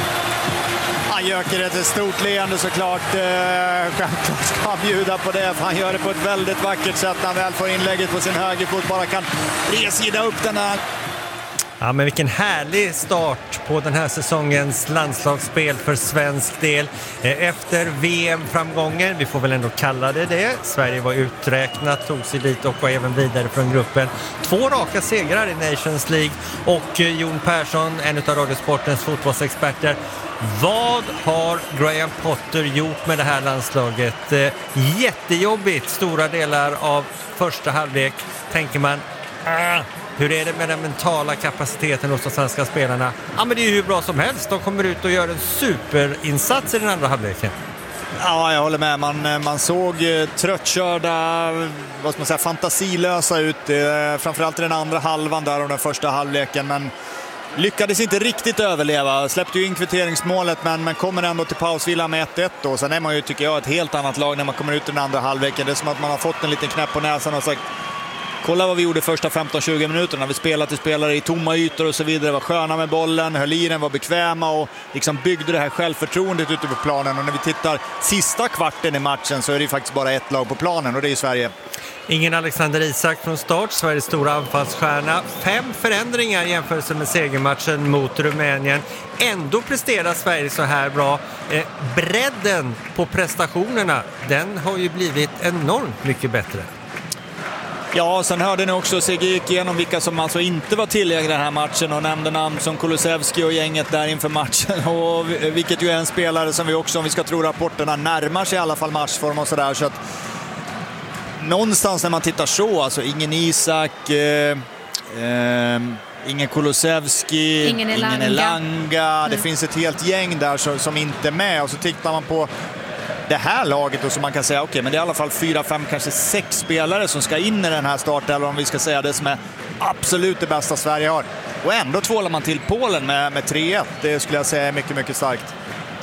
Gyökeres ett stort leende såklart. Självklart ska han bjuda på det, för han gör det på ett väldigt vackert sätt när han väl får inlägget på sin högerfot. Bara kan resida upp den här. Ja, men vilken härlig start på den här säsongens landslagsspel för svensk del. Efter VM-framgången, vi får väl ändå kalla det. Sverige var uträknat, tog sig dit och var även vidare från gruppen. 2 raka segrar i Nations League och Jon Persson, en av Radiosportens fotbollsexperter. Vad har Graham Potter gjort med det här landslaget? Jättejobbigt stora delar av första halvlek, tänker man. Hur är det med den mentala kapaciteten hos de svenska spelarna? Ja, men det är ju hur bra som helst. De kommer ut och gör en superinsats i den andra halvleken. Ja, jag håller med. Man såg tröttkörda, vad ska man säga, fantasilösa ut. Framförallt i den andra halvan där och den första halvleken. Men lyckades inte riktigt överleva. Släppte ju in kvitteringsmålet men kommer ändå till pausvila med 1-1 då. Sen är man ju, tycker jag, ett helt annat lag när man kommer ut i den andra halvleken. Det är som att man har fått en liten knäpp på näsan och sagt: kolla vad vi gjorde första 15-20 minuterna. Vi spelade till spelare i tomma ytor och så vidare. Var sköna med bollen, höll i den, var bekväma och liksom byggde det här självförtroendet ute på planen. Och när vi tittar sista kvarten i matchen så är det ju faktiskt bara ett lag på planen och det är ju Sverige. Ingen Alexander Isak från start, Sveriges stora anfallsstjärna. 5 förändringar i jämförelse med segermatchen mot Rumänien. Ändå presterar Sverige så här bra. Bredden på prestationerna, den har ju blivit enormt mycket bättre. Ja, sen hörde ni också Sigge gick igenom vilka som alltså inte var tillgängliga i den här matchen och nämnde namn som Kulusevski och gänget där inför matchen. Och vilket ju är en spelare som vi också, om vi ska tro rapporterna, närmar sig i alla fall matchform och sådär. Så att någonstans när man tittar så, alltså ingen Isak, ingen Kulusevski, ingen Elanga. Det finns ett helt gäng där som inte är med. Och så tittar man på det här laget och så man kan säga okej, men det är i alla fall 4, 5, kanske 6 spelare som ska in i den här starten, eller om vi ska säga det som är absolut det bästa Sverige har. Och ändå tvålar man till Polen med 3-1. Det skulle jag säga är mycket, mycket starkt.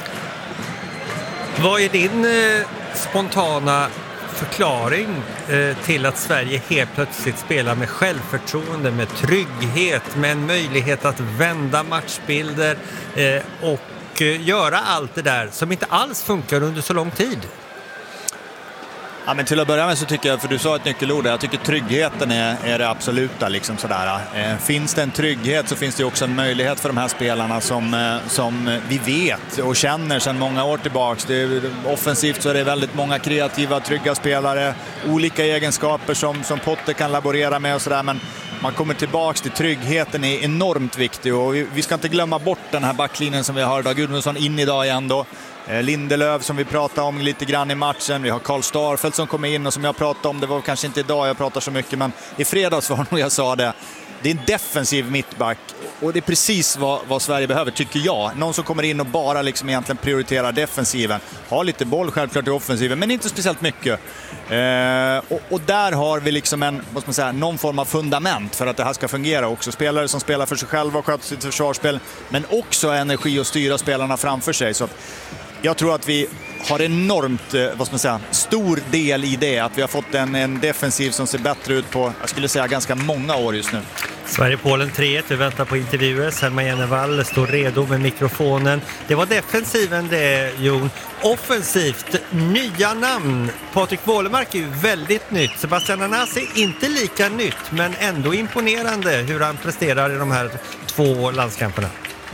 Vad är din spontana förklaring till att Sverige helt plötsligt spelar med självförtroende, med trygghet, med en möjlighet att vända matchbilder och göra allt det där som inte alls funkar under så lång tid? Ja, men till att börja med så tycker jag, för du sa ett nyckelord där, jag tycker tryggheten är det absoluta liksom sådär. Finns det en trygghet så finns det också en möjlighet för de här spelarna som vi vet och känner sedan många år tillbaks. Offensivt så är det väldigt många kreativa, trygga spelare, olika egenskaper som Potter kan laborera med och sådär, men man kommer tillbaks till tryggheten är enormt viktig och vi ska inte glömma bort den här backlinjen som vi har idag. Gudmundsson in idag igen då. Lindelöf som vi pratade om lite grann i matchen. Vi har Karl Starfelt som kommer in och som jag pratade om, det var kanske inte idag jag pratar så mycket, men i fredags var nog jag sa det. Det är en defensiv mittback och det är precis vad Sverige behöver, tycker jag. Någon som kommer in och bara liksom egentligen prioriterar defensiven. Har lite boll självklart i offensiven, men inte speciellt mycket. Och där har vi liksom vad ska man säga, någon form av fundament för att det här ska fungera också. Spelare som spelar för sig själva och sköter sitt försvarsspel, men också energi att styra spelarna framför sig. Så att jag tror att vi har enormt, vad ska man säga, stor del i det. Att vi har fått en defensiv som ser bättre ut på, jag skulle säga, ganska många år just nu. Sverige-Polen 3-1, vi väntar på intervjuer. Selma Jenevall står redo med mikrofonen. Det var defensiven det, Jon. Offensivt, nya namn. Patrik Wålemark är ju väldigt nytt. Sebastian Nanasi inte lika nytt, men ändå imponerande hur han presterar i de här 2 landskamperna.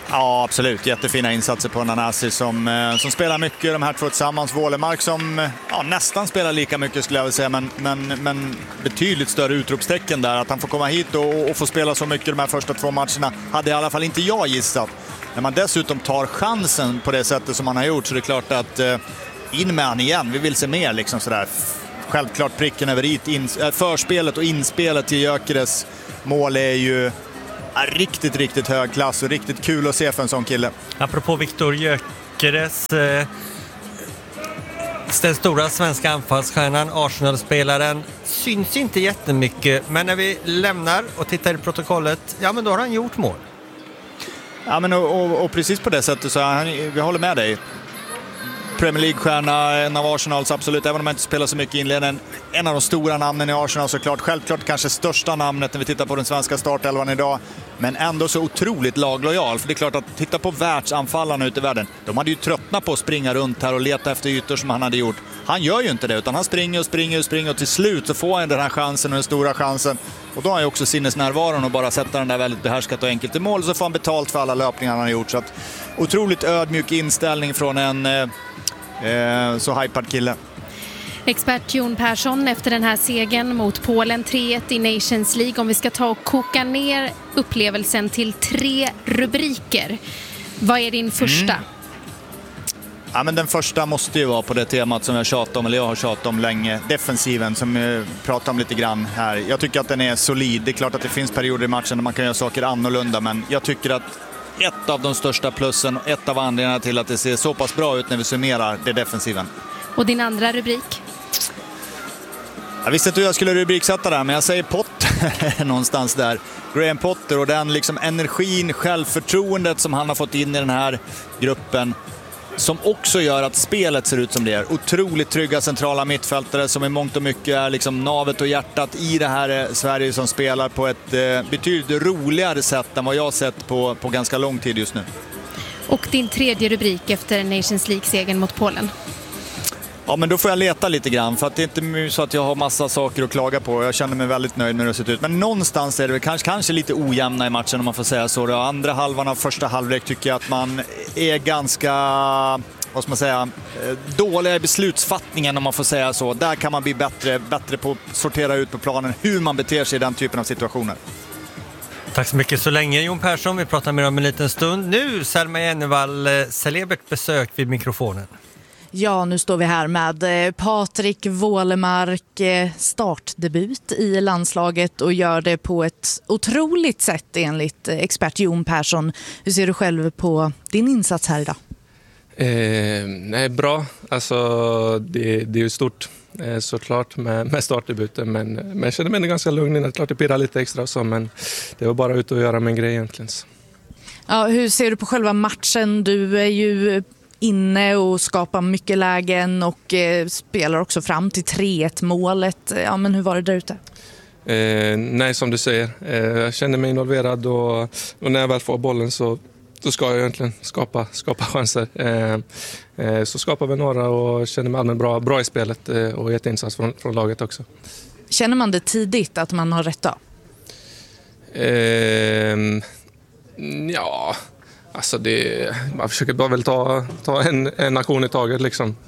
Ja, absolut. Jättefina insatser på Nanasi som spelar mycket. De här två tillsammans. Wålemark som nästan spelar lika mycket skulle jag vilja säga, men betydligt större utropstecken där. Att han får komma hit och få spela så mycket de här första 2 matcherna hade i alla fall inte jag gissat. När man dessutom tar chansen på det sättet som han har gjort, så det är klart att in med han igen. Vi vill se mer liksom sådär. Självklart pricken över förspelet och inspelet till Gyökeres mål är ju riktigt, riktigt hög klass och riktigt kul att se för en sån kille. Apropå Viktor Gyökeres, den stora svenska anfallsstjärnan, Arsenal-spelaren, syns inte jättemycket, men när vi lämnar och tittar i protokollet, ja men då har han gjort mål. Ja, men och precis på det sättet så vi håller med dig. Premier League-stjärna, en av Arsenals absolut, även om man inte spelar så mycket i inledningen. En av de stora namnen i Arsenal såklart. Självklart kanske största namnet när vi tittar på den svenska startelvan idag. Men ändå så otroligt laglojal. För det är klart att titta på världsanfallarna ute i världen. De hade ju tröttnat på att springa runt här och leta efter ytor som han hade gjort. Han gör ju inte det, utan han springer och till slut så får han den här chansen och den stora chansen. Och då har han ju också sinnesnärvaron och bara sätta den där väldigt behärskat och enkelt i mål. Så får han betalt för alla löpningar han har gjort. Så att otroligt ödmjuk inställning från en så hypad kille. Expert Jon Persson efter den här segern mot Polen 3-1 i Nations League. Om vi ska ta och koka ner upplevelsen till 3 rubriker. Vad är din första? Ja, men den första måste ju vara på det temat som jag har tjatat om länge. Defensiven som jag pratar om lite grann här. Jag tycker att den är solid. Det är klart att det finns perioder i matchen där man kan göra saker annorlunda, men jag tycker att ett av de största plussen, ett av anledningarna till att det ser så pass bra ut när vi summerar, det är defensiven. Och din andra rubrik? Jag visste inte hur jag skulle rubriksätta där, men jag säger Potter någonstans där. Graham Potter och den liksom energin, självförtroendet som han har fått in i den här gruppen, som också gör att spelet ser ut som det är. Otroligt trygga centrala mittfältare som i mångt och mycket är liksom navet och hjärtat i det här Sverige, som spelar på ett betydligt roligare sätt än vad jag har sett på ganska lång tid just nu. Och din tredje rubrik efter Nations League-segern mot Polen? Ja, men då får jag leta lite grann, för att det är inte så att jag har massa saker att klaga på. Jag känner mig väldigt nöjd med hur det ser ut. Men någonstans är det väl kanske lite ojämna i matchen, om man får säga så. Andra halvan av första halvlek tycker jag att man är ganska, vad ska man säga, dåliga i beslutsfattningen, om man får säga så. Där kan man bli bättre på att sortera ut på planen hur man beter sig i den typen av situationer. Tack så mycket så länge, Jon Persson. Vi pratar mer om en liten stund. Nu, Selma Jennevall, celebert besök vid mikrofonen. Ja, nu står vi här med Patrik Wålemark, startdebut i landslaget och gör det på ett otroligt sätt enligt expert Jon Persson. Hur ser du själv på din insats här idag? Nej, bra. Alltså, det är ju stort såklart med startdebuten, men jag känner mig ganska lugn. Det är klart det pirrar lite extra och så, men det var bara ut och göra med en grej egentligen. Ja, hur ser du på själva matchen? Du är ju inne och skapar mycket lägen och spelar också fram till 3-1-målet. Ja, men hur var det där ute? Nej, som du säger. Jag känner mig involverad och när jag väl får bollen så ska jag egentligen skapa chanser. Så skapar vi några och känner mig allmänt bra i spelet och jätteinsats från laget också. Känner man det tidigt att man har rätt då? Ja, alltså man försöker bara väl ta en aktion i taget liksom.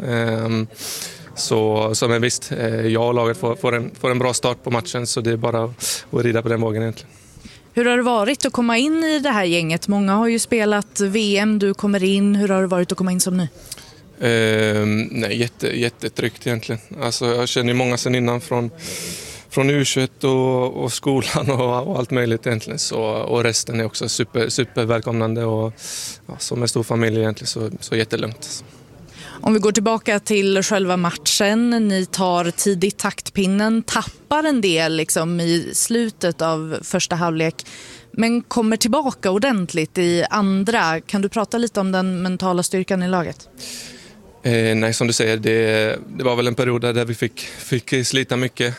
Så men visst, jag och laget får en bra start på matchen, så det är bara att rida på den vågen egentligen. Hur har det varit att komma in i det här gänget? Många har ju spelat VM, du kommer in. Hur har det varit att komma in som ny? Nej, jättetryggt egentligen. Alltså, jag känner ju många sen innan från U21 och skolan och allt möjligt egentligen. Och resten är också super välkomnande och som en stor familj egentligen, så jättelugnt. Om vi går tillbaka till själva matchen, ni tar tidigt taktpinnen, tappar en del liksom i slutet av första halvlek, men kommer tillbaka ordentligt i andra. Kan du prata lite om den mentala styrkan i laget? Nej, som du säger, det var väl en period där vi fick slita mycket.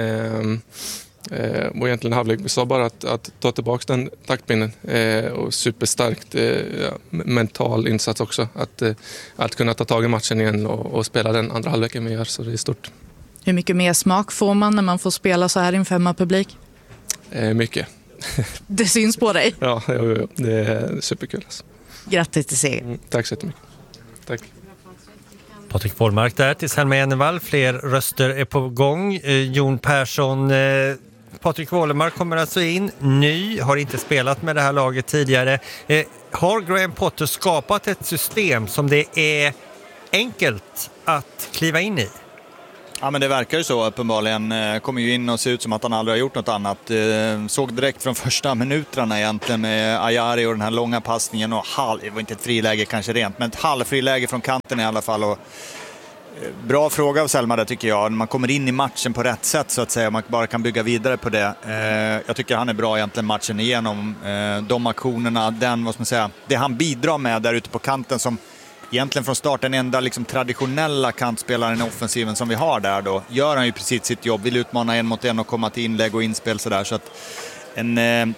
Och egentligen halvlek, vi sa bara att ta tillbaka den taktpinnen och superstarkt mental insats också, att kunna ta tag i matchen igen och spela den andra halvleken vi gör, så det är stort. Hur mycket mer smak får man när man får spela så här inför hemmapublik? Mycket. Det syns på dig? Ja, det är superkul alltså. Grattis till segern. Tack så jättemycket. Tack. Patrik Wålemark där till Selma Enevall. Fler röster är på gång. Jon Persson, Patrik Wålemark kommer alltså in. Ny, har inte spelat med det här laget tidigare. Har Graham Potter skapat ett system som det är enkelt att kliva in i? Ja, men det verkar ju så uppenbarligen. Kommer ju in och ser ut som att han aldrig har gjort något annat. Såg direkt från första minuterna egentligen med Ayari och den här långa passningen och det var inte ett friläge kanske rent, men ett halvfriläge från kanten i alla fall. Och bra fråga av Selma där tycker jag. Man kommer in i matchen på rätt sätt så att säga. Man bara kan bygga vidare på det. Jag tycker han är bra egentligen matchen igenom. De aktionerna, det han bidrar med där ute på kanten som egentligen från start den enda liksom traditionella kantspelaren i offensiven som vi har där då. Gör han ju precis sitt jobb, vill utmana en mot en och komma till inlägg och inspel sådär. Så att en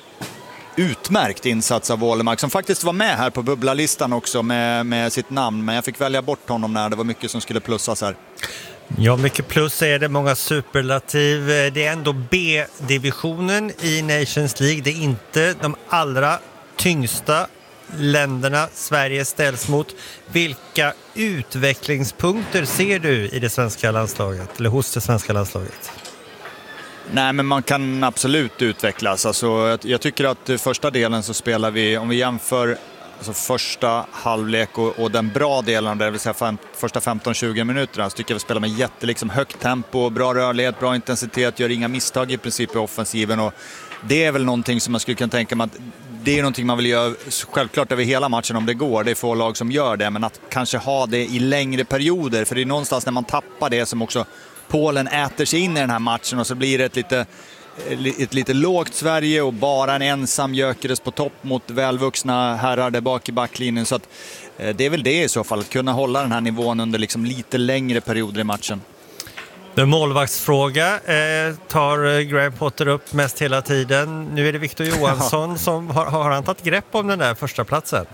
utmärkt insats av Wålemark som faktiskt var med här på bubblarlistan också med sitt namn. Men jag fick välja bort honom när det var mycket som skulle plussas här. Ja, mycket plus är det, många superlativ. Det är ändå B-divisionen i Nations League. Det är inte de allra tyngsta länderna Sverige ställs mot. Vilka utvecklingspunkter ser du i det svenska landslaget eller hos det svenska landslaget? Nej, men man kan absolut utvecklas. Alltså, jag tycker att första delen så spelar vi, om vi jämför alltså första halvlek och den bra delen, det vill säga första 15-20 minuterna, så tycker jag vi spelar med högt tempo, bra rörlighet, bra intensitet, gör inga misstag i princip i offensiven. Och det är väl någonting som man skulle kunna tänka mig att det är någonting man vill göra självklart över hela matchen om det går. Det är få lag som gör det, men att kanske ha det i längre perioder. För det är någonstans när man tappar det som också Polen äter sig in i den här matchen och så blir det ett lite lågt Sverige och bara en ensam Gyökeres på topp mot välvuxna herrar där bak i backlinjen. Så att, det är väl det i så fall, att kunna hålla den här nivån under lite längre perioder i matchen. Den målvaktsfråga tar Graham Potter upp mest hela tiden. Nu är det Victor Johansson som har han tagit grepp om den där första platsen?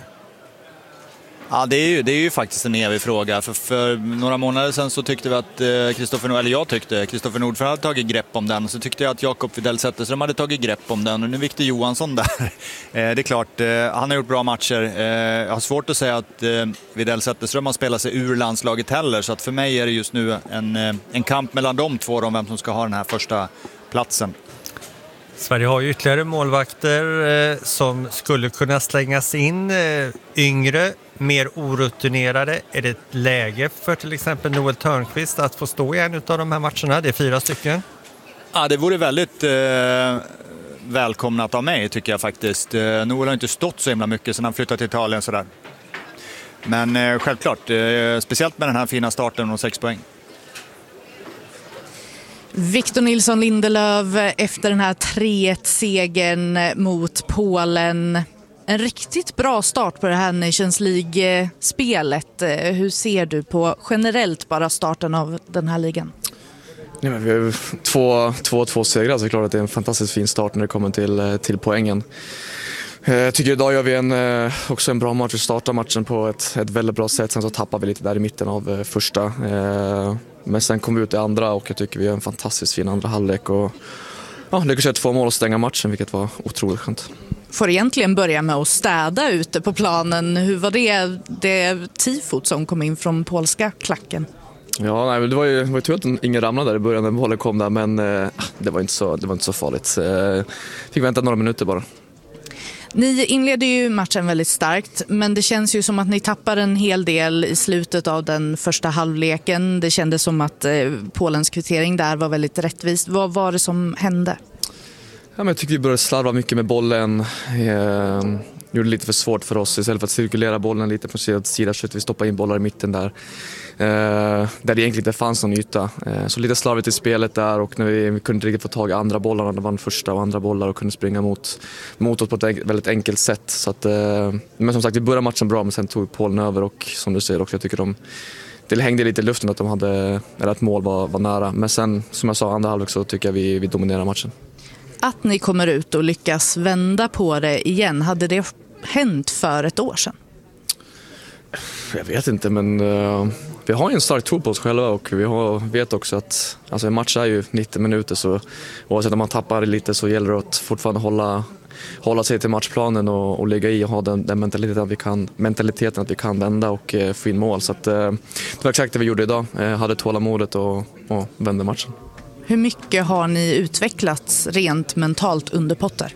Ja, det är ju faktiskt en evig fråga. För några månader sedan så tyckte vi att Kristoffer Nordfeldt hade tagit grepp om den. Så tyckte jag att Jakob Widell Zetterström hade tagit grepp om den. Och nu är Victor Johansson där. Det är klart, han har gjort bra matcher. Jag har svårt att säga att Widell Zetterström har spelat sig ur landslaget heller. Så att för mig är det just nu en kamp mellan de två om vem som ska ha den här första platsen. Sverige har ju ytterligare målvakter som skulle kunna slängas in. Yngre, mer orutinerade. Är det ett läge för till exempel Noel Törnqvist att få stå i en av de här matcherna? Det är 4 stycken. Ja, det vore väldigt välkomnat av mig tycker jag faktiskt. Noel har inte stått så himla mycket sedan han flyttade till Italien sådär. Men självklart, speciellt med den här fina starten och 6 poäng. Victor Nilsson Lindelöf efter den här 3-1-segern mot Polen. En riktigt bra start på det här Nations League-spelet. Hur ser du på generellt bara starten av den här ligan? Ja, men vi har 2-2 segrar, så det är klart att det är en fantastiskt fin start när det kommer till poängen. Jag tycker idag gör vi också en bra match. Vi startar matchen på ett väldigt bra sätt. Sen så tappar vi lite där i mitten av första. Men sen kom vi ut i andra och jag tycker vi gör en fantastiskt fin andra halvlek. Och lyckas göra 2 mål och stänga matchen, vilket var otroligt skönt. Får egentligen börja med att städa ute på planen. Hur var det tifot som kom in från polska klacken? Ja, nej, det var ju tur att ingen ramlade där i början när bollen kom där. Men det var inte så farligt. Fick vänta några minuter bara. Ni inledde ju matchen väldigt starkt, men det känns ju som att ni tappar en hel del i slutet av den första halvleken. Det kändes som att Polens kvittering där var väldigt rättvist. Vad var det som hände? Ja, men jag tycker vi började slarva mycket med bollen. Gjorde det lite för svårt för oss. Istället för att cirkulera bollen lite från sida till sida så att vi stoppade in bollar i mitten där. Där det egentligen inte fanns någon yta. Så lite slarvigt i spelet där, och när vi kunde inte riktigt få tag i andra bollarna. Det var första och andra bollar och kunde springa mot oss på ett väldigt enkelt sätt. Så att, men som sagt, vi började matchen bra, men sen tog Polen över, och som du säger också, jag tycker det hängde lite i luften att ett mål var nära. Men sen, som jag sa, andra halvlek så tycker jag vi dominerar matchen. Att ni kommer ut och lyckas vända på det igen, hade det hänt för ett år sedan? Jag vet inte, men vi har ju en stark tro på oss själva och vet också att alltså en match är ju 90 minuter, så oavsett om man tappar lite så gäller det att fortfarande hålla sig till matchplanen och lägga i och ha den mentaliteten att vi kan vända och få in mål. Så att, det var exakt det vi gjorde idag. Hade tålamodet och vände matchen. Hur mycket har ni utvecklats rent mentalt under Potter?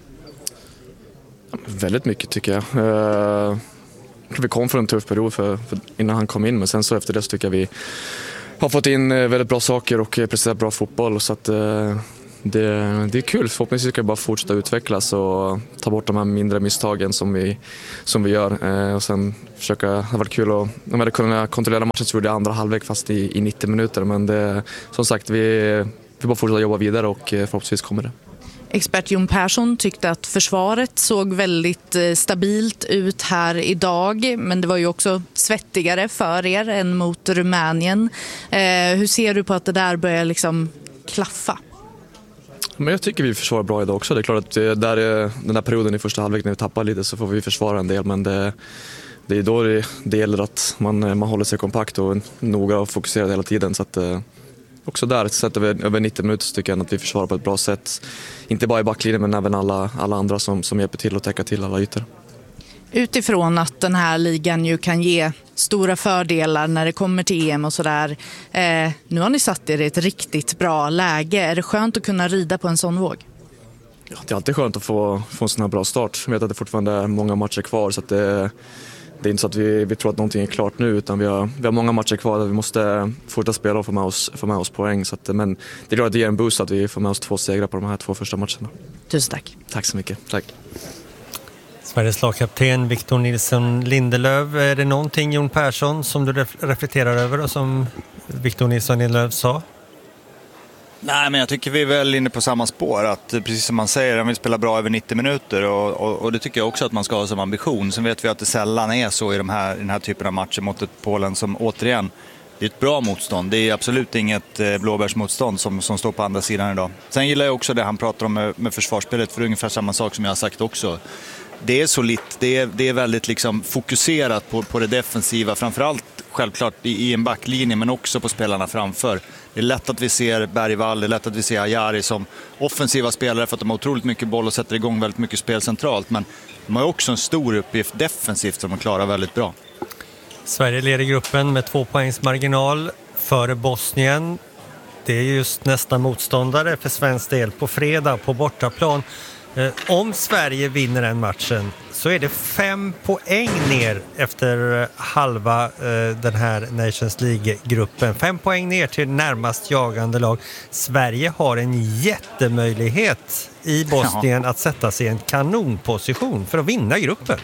Väldigt mycket tycker jag. Vi kom från en tuff period för innan han kom in, men sen så efter det så tycker jag vi har fått in väldigt bra saker och presterat bra fotboll, så att det är kul. Förhoppningsvis ska vi bara fortsätta utvecklas och ta bort de här mindre misstagen som vi gör, och sen försöka. Det har varit kul och de hade kunnat kontrollera matchen så gjorde andra halvlek fast i 90 minuter, men det, som sagt vi bara fortsätta jobba vidare och förhoppningsvis kommer det. Expert Jon Persson tyckte att försvaret såg väldigt stabilt ut här idag, men det var ju också svettigare för er än mot Rumänien. Hur ser du på att det där börjar liksom klaffa? Men jag tycker vi försvarar bra idag också. Det är klart att den där perioden i första halvlek när vi tappar lite så får vi försvara en del, men det är då det gäller att man håller sig kompakt och noga och fokuserad hela tiden, så att också där, sett över 90 minuter så tycker jag att vi försvarar på ett bra sätt. Inte bara i backlinjen men även alla andra som hjälper till att täcka till alla ytor. Utifrån att den här ligan ju kan ge stora fördelar när det kommer till EM och sådär. Nu har ni satt er i ett riktigt bra läge. Är det skönt att kunna rida på en sån våg? Ja, det är alltid skönt att få en sån här bra start. Jag vet att det fortfarande är många matcher kvar, så att det är inte så att vi tror att någonting är klart nu, utan vi har många matcher kvar där vi måste fortsätta spela och få med oss poäng. Så att, men det är klart att det ger en boost att vi får med oss 2 segrar på de här 2 första matcherna. Tusen tack. Tack så mycket. Tack. Sveriges lagkapten Victor Nilsson Lindelöf. Är det någonting Jon Persson som du reflekterar över och som Victor Nilsson Lindelöf sa? Nej, men jag tycker vi är väl inne på samma spår, att precis som man säger, han vill spela bra över 90 minuter och det tycker jag också att man ska ha som ambition. Sen vet vi att det sällan är så i den här typen av matcher mot ett Polen som återigen, det är ett bra motstånd. Det är absolut inget blåbärsmotstånd som står på andra sidan idag. Sen gillar jag också det han pratar om med försvarsspelet, för det är ungefär samma sak som jag har sagt också. Det är solitt, det är väldigt liksom fokuserat på det defensiva, framförallt självklart i en backlinje, men också på spelarna framför. Det är lätt att vi ser Bergvall, det är lätt att vi ser Ajari som offensiva spelare för att de har otroligt mycket boll och sätter igång väldigt mycket spel centralt, men de har också en stor uppgift defensivt som de klarar väldigt bra. Sverige leder gruppen med 2 poängs marginal före Bosnien. Det är just nästa motståndare för svensk del på fredag på bortaplan. Om Sverige vinner den matchen så är det 5 poäng ner efter halva den här Nations League-gruppen. 5 poäng ner till närmast jagande lag. Sverige har en jättemöjlighet i Bosnien att sätta sig i en kanonposition för att vinna gruppen.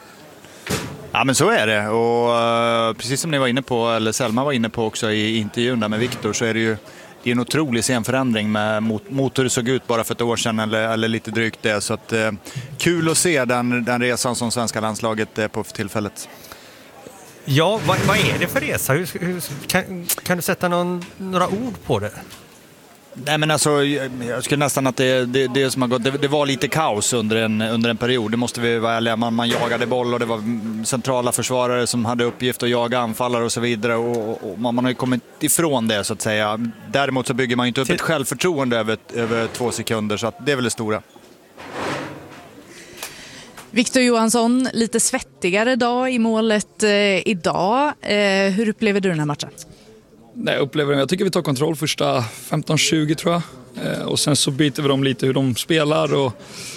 Ja, men så är det. Och precis som ni var inne på, eller Selma var inne på också i intervjun där med Victor, så är det ju en otrolig scenförändring mot hur det såg ut bara för ett år sedan eller lite drygt det. Så att, kul att se den resan som svenska landslaget är på för tillfället. Ja, vad är det för resa? Kan du sätta några ord på det? Nej, men alltså, jag skulle nästan att det som har gått, det var lite kaos under en period. Det måste vi vara ärliga. Man jagade boll och det var centrala försvarare som hade uppgift att jaga anfallare och så vidare. Och man har ju kommit ifrån det, så att säga. Däremot så bygger man ju inte upp ett självförtroende över 2 sekunder, så att det är väl det stora. Victor Johansson, lite svettigare dag i målet idag. Hur upplever du den här matchen? Nej, jag tycker vi tar kontroll första 15-20 tror jag. Och sen så byter vi dem lite hur de spelar. Och,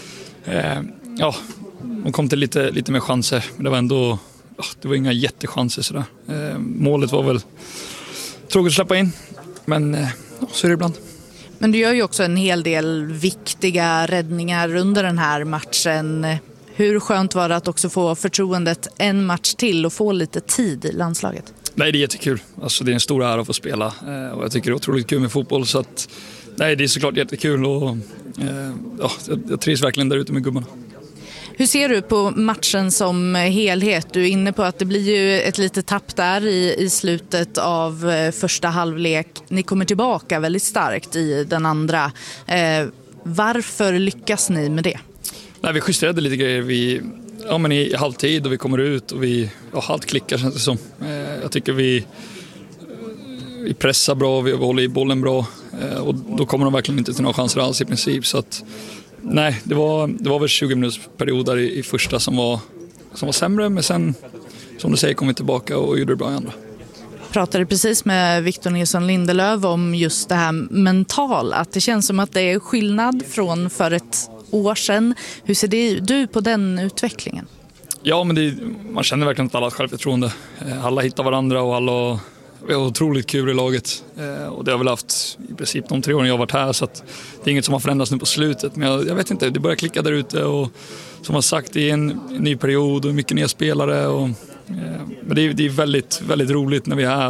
de kom till lite mer chanser. Men det var ändå det var inga jättechanser sådär. Målet var väl tråkigt att släppa in. Men så är det ibland. Men du gör ju också en hel del viktiga räddningar under den här matchen. Hur skönt var det att också få förtroendet en match till och få lite tid i landslaget? Nej, det är jättekul. Alltså, det är en stor ära att få spela. Och jag tycker det är otroligt kul med fotboll. Så att, nej, det är såklart jättekul. Och, jag trivs verkligen där ute med gubbarna. Hur ser du på matchen som helhet? Du är inne på att det blir ju ett litet tapp där i slutet av första halvlek. Ni kommer tillbaka väldigt starkt i den andra. Varför lyckas ni med det? Nej, vi justerade lite grejer men i halvtid och vi kommer ut och allt klickar känns det som. Jag tycker vi pressar bra, vi håller i bollen bra och då kommer de verkligen inte till några chanser alls i princip. Så att, nej, det var väl 20 minuters perioder i första som var sämre, men sen som du säger kom vi tillbaka och gjorde det bra i andra. Pratade precis med Victor Nilsson Lindelöf om just det här mentala. Att det känns som att det är skillnad från för ett år sedan. Hur ser du på den utvecklingen? Ja, men man känner verkligen att alla har självförtroende. Alla hittar varandra och vi har otroligt kul i laget. Och det har väl haft i princip de 3 åren jag har varit här, så att det är inget som har förändrats nu på slutet. Men jag vet inte, det börjar klicka där ute och som har sagt, det är en ny period och mycket nya spelare. Men det är väldigt, väldigt roligt när vi är här.